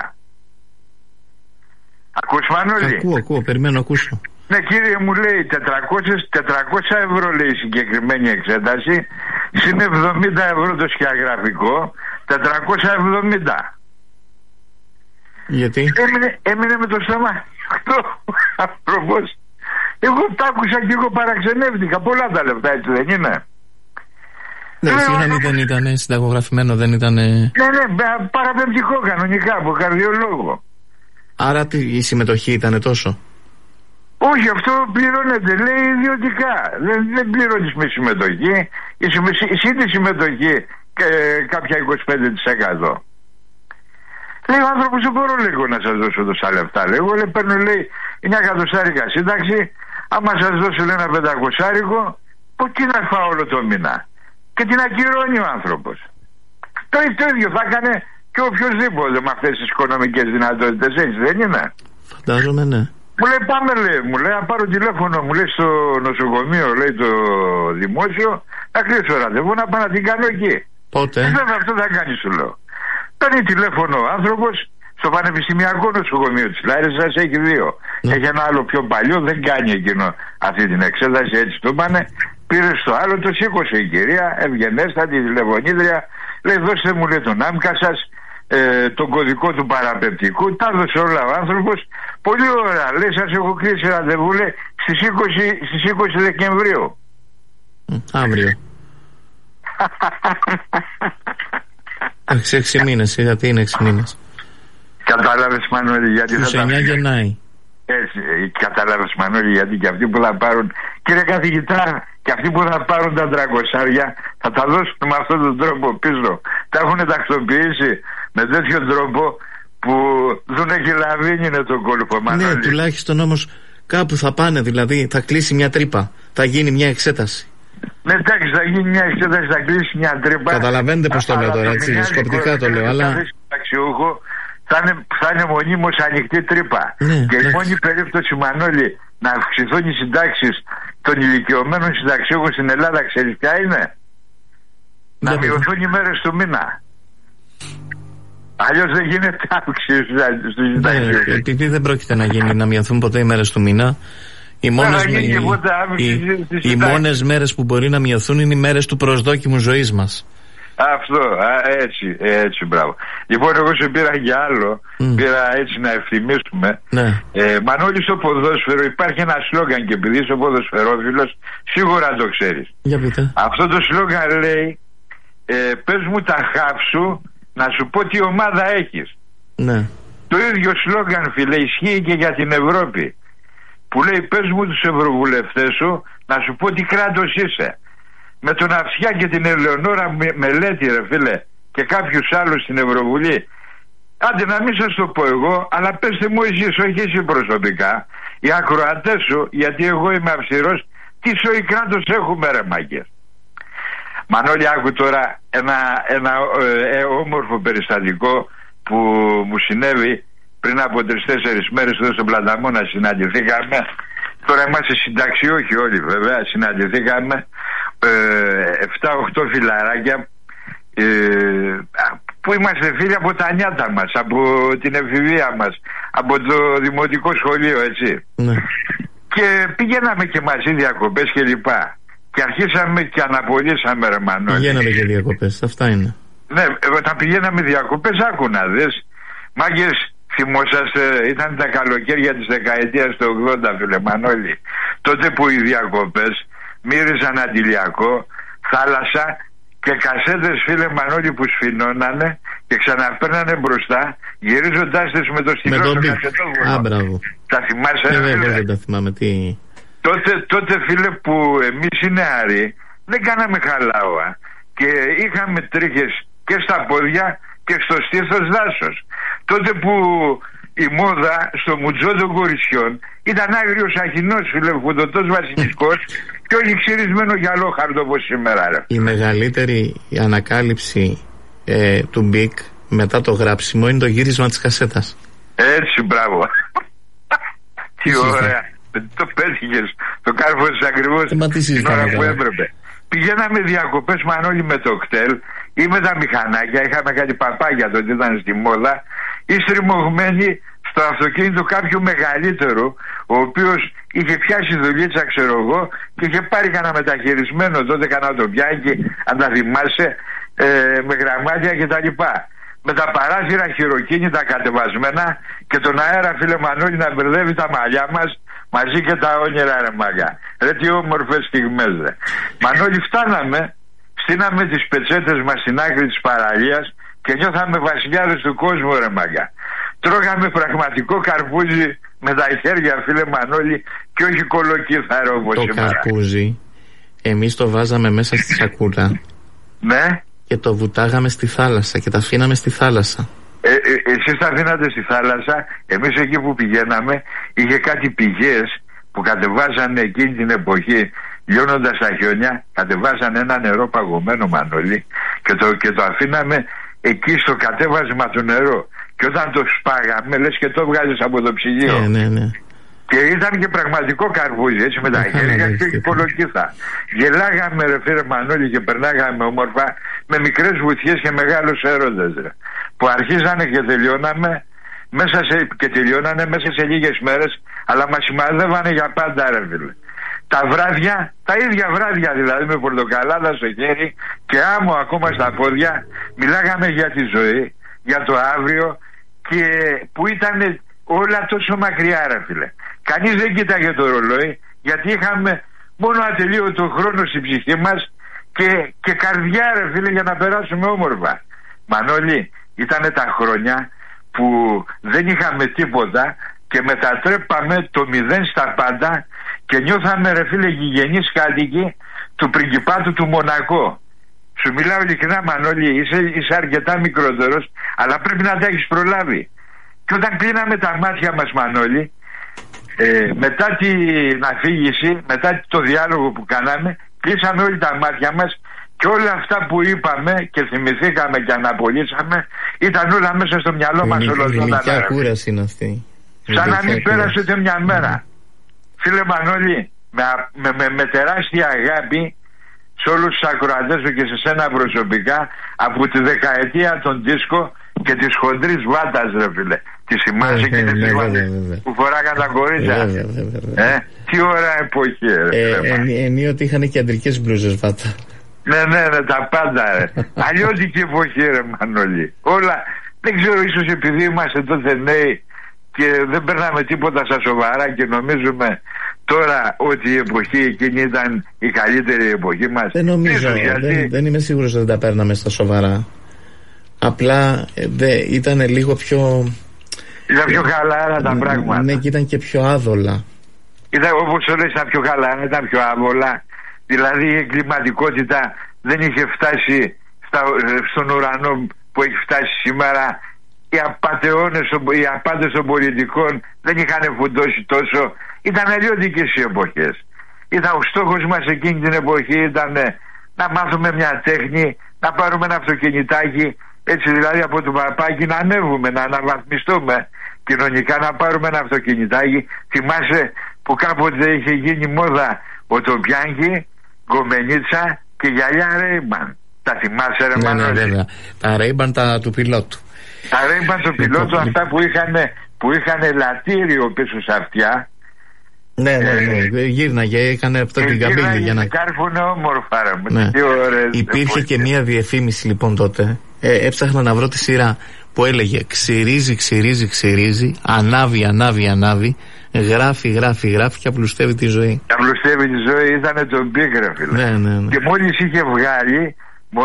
Speaker 12: Ακούς Μανώλη?
Speaker 1: Ακούω, ακούω, περιμένω, ακούσω.
Speaker 12: Ναι κύριε μου λέει τετρακόσια ευρώ λέει η συγκεκριμένη εξέταση, συν εβδομήντα ευρώ το σκιαγραφικό, τετρακόσια εβδομήντα.
Speaker 1: Γιατί?
Speaker 12: Έμεινε, έμεινε με το στόμα αυτό άνθρωπος. Εγώ τα άκουσα και εγώ παραξενεύτηκα. Πολλά τα λεφτά έτσι δεν είναι?
Speaker 1: Ναι, συγγνώμη, δεν ήταν συνταγογραφημένο, δεν ήταν.
Speaker 12: Ναι, ναι, παραπεμπτικό κανονικά από καρδιολόγο.
Speaker 1: Άρα η συμμετοχή ήταν τόσο?
Speaker 12: Όχι, αυτό πληρώνεται, λέει ιδιωτικά. Δεν, δεν πληρώνεις με συμμετοχή. Εσύ τη συμμετοχή ε, κάποια είκοσι πέντε τοις εκατό. Λέει ο άνθρωπος, δεν μπορώ λίγο να σας δώσω τόσα λεφτά. Λέει, εγώ λέει, παίρνω λέει εννιά εκατοστάρικα σύνταξη. Άμα σας δώσω λέει ένα πεντακοσάρικο, πω τι να φάω όλο το μήνα? Και την ακυρώνει ο άνθρωπος. Το, το ίδιο θα έκανε και οποιοδήποτε με αυτές τις οικονομικές δυνατότητες, έτσι δεν είναι?
Speaker 1: Φαντάζομαι, ναι. Μου
Speaker 12: λέει πάμε λέει, μου λέει να πάρω τηλέφωνο, μου λέει στο νοσοκομείο, λέει το δημόσιο, να κλείσω ραντεβού να πάω να την κάνω εκεί.
Speaker 1: Πότε?
Speaker 12: Ε, βέβαια αυτό θα κάνει σου λέω. Παίρνει τηλέφωνο ο άνθρωπος στο Πανεπιστημιακό Νοσοκομείο της Λάρισας, έχει δύο. Ναι. Έχει ένα άλλο πιο παλιό, δεν κάνει εκείνο αυτή την εξέταση, έτσι το πάνε. Πήρε στο άλλο, το σήκωσε η κυρία, ευγενέστατη τηλεφωνήτρια, λέει δώστε μου λέει τον άμκα σας, ε, τον κωδικό του παραπεπτικού, τα έδωσε όλα ο άνθρωπος. Πολύ ωραία, λέει σας έχω κλείσει ραντεβού λέει στις είκοσι, στις είκοσι Δεκεμβρίου.
Speaker 1: Αύριο. Εντάξει, έξι μήνες, γιατί είναι έξι μήνες.
Speaker 12: Κατάλαβες, Μανώλη, γιατί
Speaker 1: είκοσι εννιά
Speaker 12: θα τα...
Speaker 1: Γεννάει.
Speaker 12: Έτσι, κατάλαβες, Μανώλη, γιατί και αυτοί που θα πάρουν, κύριε καθηγητά, και αυτοί που θα πάρουν τα τρακοσάρια θα τα δώσουν με αυτόν τον τρόπο πίσω. Τα έχουν τακτοποιήσει με τέτοιο τρόπο που δεν έχει λαβίνει είναι το κόλπο, Μανώλη.
Speaker 1: Ναι, τουλάχιστον όμως κάπου θα πάνε, δηλαδή θα κλείσει μια τρύπα, θα γίνει μια εξέταση.
Speaker 12: Ναι, εντάξει, θα γίνει μια εξέταση, θα κλείσει μια τρύπα.
Speaker 1: Καταλαβαίνετε πώς το λέω τώρα, έτσι, σκοπτικά το λέω, αλλά...
Speaker 12: Θα είναι, θα είναι μονίμως ανοιχτή τρύπα.
Speaker 1: Ναι,
Speaker 12: και
Speaker 1: ναι.
Speaker 12: η μόνη περίπτωση, Μανώλη, να αυξηθούν οι συντάξεις των ηλικιωμένων συνταξιούχων στην Ελλάδα, ξέρεις ποια είναι? Να
Speaker 1: ναι,
Speaker 12: μειωθούν οι μέρες του μήνα. Αλλιώς δεν γίνεται αύξηση στους συνταξιούχους.
Speaker 1: Ναι, επειδή δεν πρόκειται να γίνει να μειωθούν ποτέ οι μέρες του μήνα, οι μόνες, οι, οι, οι μόνες μέρες που μπορεί να μειωθούν είναι οι μέρες του προσδόκιμου ζωής μας.
Speaker 12: Αυτό, α, έτσι, έτσι, μπράβο. Λοιπόν, εγώ σε πήρα για άλλο, mm. πήρα έτσι να ευθυμίσουμε.
Speaker 1: Ναι.
Speaker 12: Ε, Μανώλη, στο ποδόσφαιρο υπάρχει ένα σλόγγαν και επειδή είσαι ποδοσφαιρόφιλος, σίγουρα το ξέρεις.
Speaker 1: Για πείτε.
Speaker 12: Αυτό το σλόγγαν λέει, ε, πες μου τα χαφ σου, να σου πω τι ομάδα έχεις.
Speaker 1: Ναι.
Speaker 12: Το ίδιο σλόγγαν, φίλε, ισχύει και για την Ευρώπη. Που λέει, πες μου τους ευρωβουλευτές σου, να σου πω τι κράτος είσαι. Με τον Αυσιά και την Ελεονόρα Μελέτη, ρε φίλε, και κάποιους άλλους στην Ευρωβουλή. Άντε να μην σας το πω εγώ, αλλά πέστε μου εσείς, όχι εσύ προσωπικά, οι ακροατές σου, γιατί εγώ είμαι αυστηρός, τι σοϊ κράτος έχουμε, ρε μάγκες. Μανώλη, άκου τώρα ένα, ένα ε, ε, όμορφο περιστατικό που μου συνέβη πριν από τρεις-τέσσερις μέρες εδώ στον Πλαταμόνα. Συναντηθήκαμε. Τώρα είμαστε συνταξιούχοι όλοι, βέβαια. Συναντηθήκαμε εφτά οκτώ φιλαράκια ε, που είμαστε φίλοι από τα νιάτα μας, από την εφηβεία μας, από το δημοτικό σχολείο, έτσι.
Speaker 1: Ναι.
Speaker 12: Και πηγαίναμε και μαζί διακοπές και λοιπά. Και αρχίσαμε και αναπολύσαμε, ρε Μανώλη.
Speaker 1: Πηγαίναμε και διακοπές, αυτά είναι.
Speaker 12: Ναι, όταν πηγαίναμε διακοπές, άκου να δεις. Μάγκες, θυμόσαστε, ήταν τα καλοκαίρια της δεκαετίας του ογδόντα, φίλε Μανώλη. Τότε που οι διακοπές μύριζαν αντιλιακό, θάλασσα και κασέτες, φίλε Μανώλη, που σφινώνανε και ξαναπέρνανε μπροστά, γυρίζοντάς τις με το στυλό στο κασετόφωνο.
Speaker 1: Α, μπράβο.
Speaker 12: Τα θυμάσαι,
Speaker 1: ε,
Speaker 12: ρε φίλε?
Speaker 1: Δεν τα θυμάμαι, τι...
Speaker 12: Τότε, τότε, φίλε, που εμείς οι νεαροί δεν κάναμε χαλάωα και είχαμε τρίχες και στα πόδια και στο στήθος δάσος. Τότε που η μόδα στο μουτζό των κοριτσιών ήταν άγριος αχινός, φίλε, φουντωτός βασιλικός και όχι ξυρισμένο γυαλόχαρτο όπως σήμερα, ρε.
Speaker 1: Η μεγαλύτερη ανακάλυψη ε, του Μπικ μετά το γράψιμο είναι το γύρισμα της κασέτας.
Speaker 12: Έτσι, μπράβο. Τι ωραία. Το πέτυχες. Το κάρφωσες ακριβώς την ώρα που έπρεπε. Πηγαίναμε διακοπές, Μανώλη, με το κτέλ ή με τα μηχανάκια. Είχαμε κάτι παπάγια τότε, ήταν στη μόδα. Ή στριμωγμένοι στο αυτοκίνητο κάποιου μεγαλύτερου, ο οποίος είχε πιάσει δουλίτσα, ξέρω εγώ, και είχε πάρει κανένα μεταχειρισμένο τότε, κανένα το πιάκι, αν τα θυμάσαι, ε, με γραμμάτια κτλ. Με τα παράθυρα χειροκίνητα κατεβασμένα και τον αέρα, φίλε Μανώλη, να μπερδεύει τα μαλλιά μας μαζί και τα όνειρα, ρε μάγκα. Ρε τι όμορφες στιγμές, ρε. Μανώλη, φτάναμε, στείναμε τις πετσέτες μας στην άκρη της παραλίας και νιώθαμε βασιλιάδες του κόσμου, ρε μάγκα. Τρώγαμε πραγματικό καρπούζι με τα χέρια, φίλε Μανώλη, και όχι κολοκύθαρο όπως σήμερα.
Speaker 1: Το καρπούζι εμείς το βάζαμε μέσα στη σακούλα.
Speaker 12: Ναι.
Speaker 1: Και το βουτάγαμε στη θάλασσα και τα αφήναμε στη θάλασσα.
Speaker 12: Ε, ε, εσείς τα αφήνατε στη θάλασσα. Εμείς εκεί που πηγαίναμε είχε κάτι πηγές που κατεβάζανε εκείνη την εποχή, λιώνοντας τα χιόνια, κατεβάζανε ένα νερό παγωμένο, Μανώλη, και το, και το αφήναμε εκεί στο κατέβασμα του νερού. Και όταν το σπάγαμε, λες και το βγάζεις από το ψυγείο.
Speaker 1: Ναι, ναι, ναι.
Speaker 12: Και ήταν και πραγματικό καρπούζι, έτσι, με τα χέρια και όχι κολοκύθα. Γελάγαμε, ρε φίλε Μανώλη, και περνάγαμε όμορφα με μικρές βουτιές και μεγάλους έρωτες, ρε, που αρχίζανε και τελειώναμε μέσα σε, και τελειώνανε μέσα σε λίγες μέρες, αλλά μας σημαδεύανε για πάντα, ρε φίλε. Τα βράδια, τα ίδια βράδια δηλαδή, με πορτοκαλάδα στο χέρι και άμμο ακόμα στα πόδια, μιλάγαμε για τη ζωή, για το αύριο, και που ήταν όλα τόσο μακριά, ρε φίλε. Κανείς δεν κοίταγε το ρολόι, γιατί είχαμε μόνο ατελείωτο χρόνο στην ψυχή μας και, και καρδιά ρε φίλε για να περάσουμε όμορφα. Μανώλη, ήτανε τα χρόνια που δεν είχαμε τίποτα και μετατρέπαμε το μηδέν στα πάντα και νιώθαμε ρε φίλε γηγενείς κάτοικοι του πριγκιπάτου του Μονακό. Σου μιλάω ειλικρινά Μανώλη, είσαι, είσαι αρκετά μικρότερος, αλλά πρέπει να τα έχεις προλάβει. Και όταν κλείναμε τα μάτια μας Μανώλη, ε, μετά την αφήγηση, μετά το διάλογο που κάναμε, κλείσαμε όλοι τα μάτια μας και όλα αυτά που είπαμε και θυμηθήκαμε και αναπολύσαμε ήταν όλα μέσα στο μυαλό μας ολοκληρωμένα.
Speaker 1: Ποια κούραση είναι αυτή.
Speaker 12: Σαν να μην πέρασε ούτε μια μέρα. Mm. Φίλε Μανώλη, με, με, με, με τεράστια αγάπη σε όλους τους ακροατές σου και σε σένα προσωπικά, από τη δεκαετία των δίσκο και της χοντρής βάτας ρε φίλε. Τη θυμάσαι και τη θυμάσαι που φοράγαν τα κορίτσια. Ε, τι ωραία εποχή ρε φίλε.
Speaker 1: Ενίοτε είχαν και αντρικές μπλούζες βάτα.
Speaker 12: Ναι, ναι, ναι, τα πάντα ρε. Αλλιώτικη εποχή ρε Μανώλη. Όλα, δεν ξέρω, ίσως επειδή είμαστε τότε νέοι και δεν περνάμε τίποτα στα σοβαρά και νομίζουμε τώρα ότι η εποχή εκείνη ήταν η καλύτερη εποχή μας.
Speaker 1: Δεν νομίζω, γιατί... δεν, δεν είμαι σίγουρος ότι δεν τα παίρναμε στα σοβαρά. Απλά δε, ήταν λίγο πιο...
Speaker 12: Ήταν πιο χαλάρα τα πράγματα.
Speaker 1: Ναι, και ήταν και πιο άδολα.
Speaker 12: Ήταν, όπως το λες, ήταν πιο χαλάρα, ήταν πιο άβολα. Δηλαδή η εγκληματικότητα δεν είχε φτάσει στα, στον ουρανό που έχει φτάσει σήμερα. Οι απατεώνες, οι απάτες των πολιτικών δεν είχαν φουντώσει τόσο. Ήταν αλλιώτικες οι εποχές. Ήταν, ο στόχος μας εκείνη την εποχή ήταν να μάθουμε μια τέχνη, να πάρουμε ένα αυτοκινητάκι, έτσι δηλαδή από το παπάκι να ανέβουμε, να αναβαθμιστούμε κοινωνικά, να πάρουμε ένα αυτοκινητάκι. Θυμάσαι που κάποτε είχε γίνει μόδα ο Τοπιάνκι, γκομενίτσα και γυαλιά Ρέιμπαν. Τα θυμάσαι ρε Μανώλη?
Speaker 1: Ναι, ναι, βέβαια. Τα Ρέιμπαν τα του πιλότου.
Speaker 12: Τα Ρέιμπαν του πιλότου, αυτά που είχαν, που είχαν λατήριο πίσω σε αυτιά.
Speaker 1: Ναι, ναι, ναι. Ε, γύρναγε, έκανε αυτό την καμπύλη για να
Speaker 12: κάρφουνε όμορφα ρε.
Speaker 1: Ναι.
Speaker 12: Τι ωραίες.
Speaker 1: Υπήρχε και μία διαφήμιση λοιπόν τότε. Ε, έψαχνα να βρω τη σειρά που έλεγε ξυρίζει, ξυρίζει, ξυρίζει, ανάβει, ανάβει, ανάβει, γράφει, γράφει, γράφει και απλουστεύει τη ζωή.
Speaker 12: Και απλουστεύει τη ζωή ήταν το Μπικ ρε φίλε.
Speaker 1: Ναι, ναι, ναι.
Speaker 12: Και μόλις είχε βγάλει,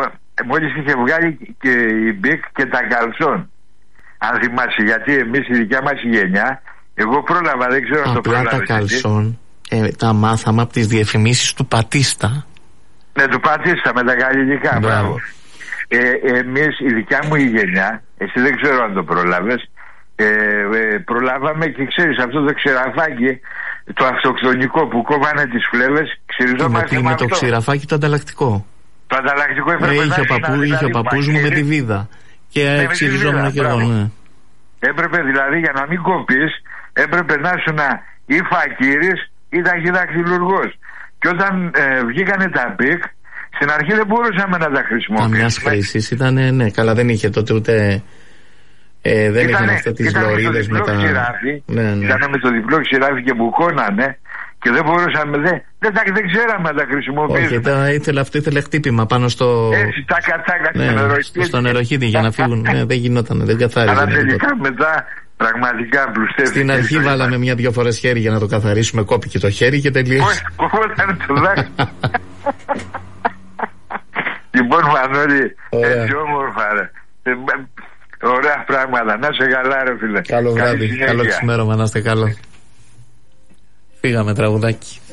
Speaker 12: μόλις είχε βγάλει και η Μπικ και τα καλσόν. Αν θυμάσαι, γιατί εμείς η δικιά μας γενιά, εγώ πρόλαβα, δεν ξέρω αν το πρόλαβα.
Speaker 1: Απλά τα καλσόν ε, τα μάθαμε από τις διαφημίσεις του Πατίστα.
Speaker 12: Ναι, του Πατίστα με τα γαλλικά, μπράβο. Ε, εμείς, η δικιά μου η γενιά, εσύ δεν ξέρω αν το πρόλαβες, ε, ε, προλάβαμε και ξέρεις αυτό το ξηραφάκι, το αυτοκτονικό που κόβανε τις φλέβες, ξυριζόμαστε με,
Speaker 1: με
Speaker 12: αυτό.
Speaker 1: το ξηραφάκι το ανταλλακτικό.
Speaker 12: Το ανταλλακτικό έπρεπε
Speaker 1: ε,
Speaker 12: να
Speaker 1: είχε, παππού, δηλαδή, είχε ο παππούς μου με τη βίδα και ναι, ξυριζόμουν και εγώ, ναι.
Speaker 12: Έπρεπε δηλαδή για να μην κοπείς, έπρεπε να ήσουν ή φακύρης ή ταχυδακτηλουργός. Και όταν ε, βγήκανε τα πικ, στην αρχή δεν μπορούσαμε να τα χρησιμοποιήσουμε.
Speaker 1: Καμιάς χρήσης ήταν, ναι, καλά δεν είχε τότε ούτε... Ε, δεν
Speaker 12: ήτανε,
Speaker 1: είχαν αυτές τις λωρίδες με τα...
Speaker 12: Ξηράφι,
Speaker 1: ναι, ναι.
Speaker 12: Ήταν με το διπλό ξηράφι και μπουκώνανε και δεν μπορούσαμε, δεν, δεν, δεν, δεν ξέραμε να τα χρησιμοποιήσουμε.
Speaker 1: Όχι, τα, ήθελε, αυτό ήθελε χτύπημα πάνω στο...
Speaker 12: Έτσι, τα κατάκα
Speaker 1: ναι,
Speaker 12: στο νεροχύτη.
Speaker 1: Στο νεροχύτη για να φύγουν, ναι, δεν γινόταν, δεν καθάριζε.
Speaker 12: Αλλά τελικά μετά πραγματικά πλουστεύει.
Speaker 1: Στην αρχή βάλαμε μια-δυο φορές χέρι για να το καθαρίσουμε, κόπηκε το χέρι και τελείωσε.
Speaker 12: Όχι, κόβονταν το δάχτυλο. Λοιπόν, Μανώλη, έτσι όμορφα ρε. Ωραία πράγματα, να σε καλά ρε φίλε.
Speaker 1: Καλό βράδυ, καλό ξημέρωμα, να είστε καλό. Φύγαμε τραγουδάκι.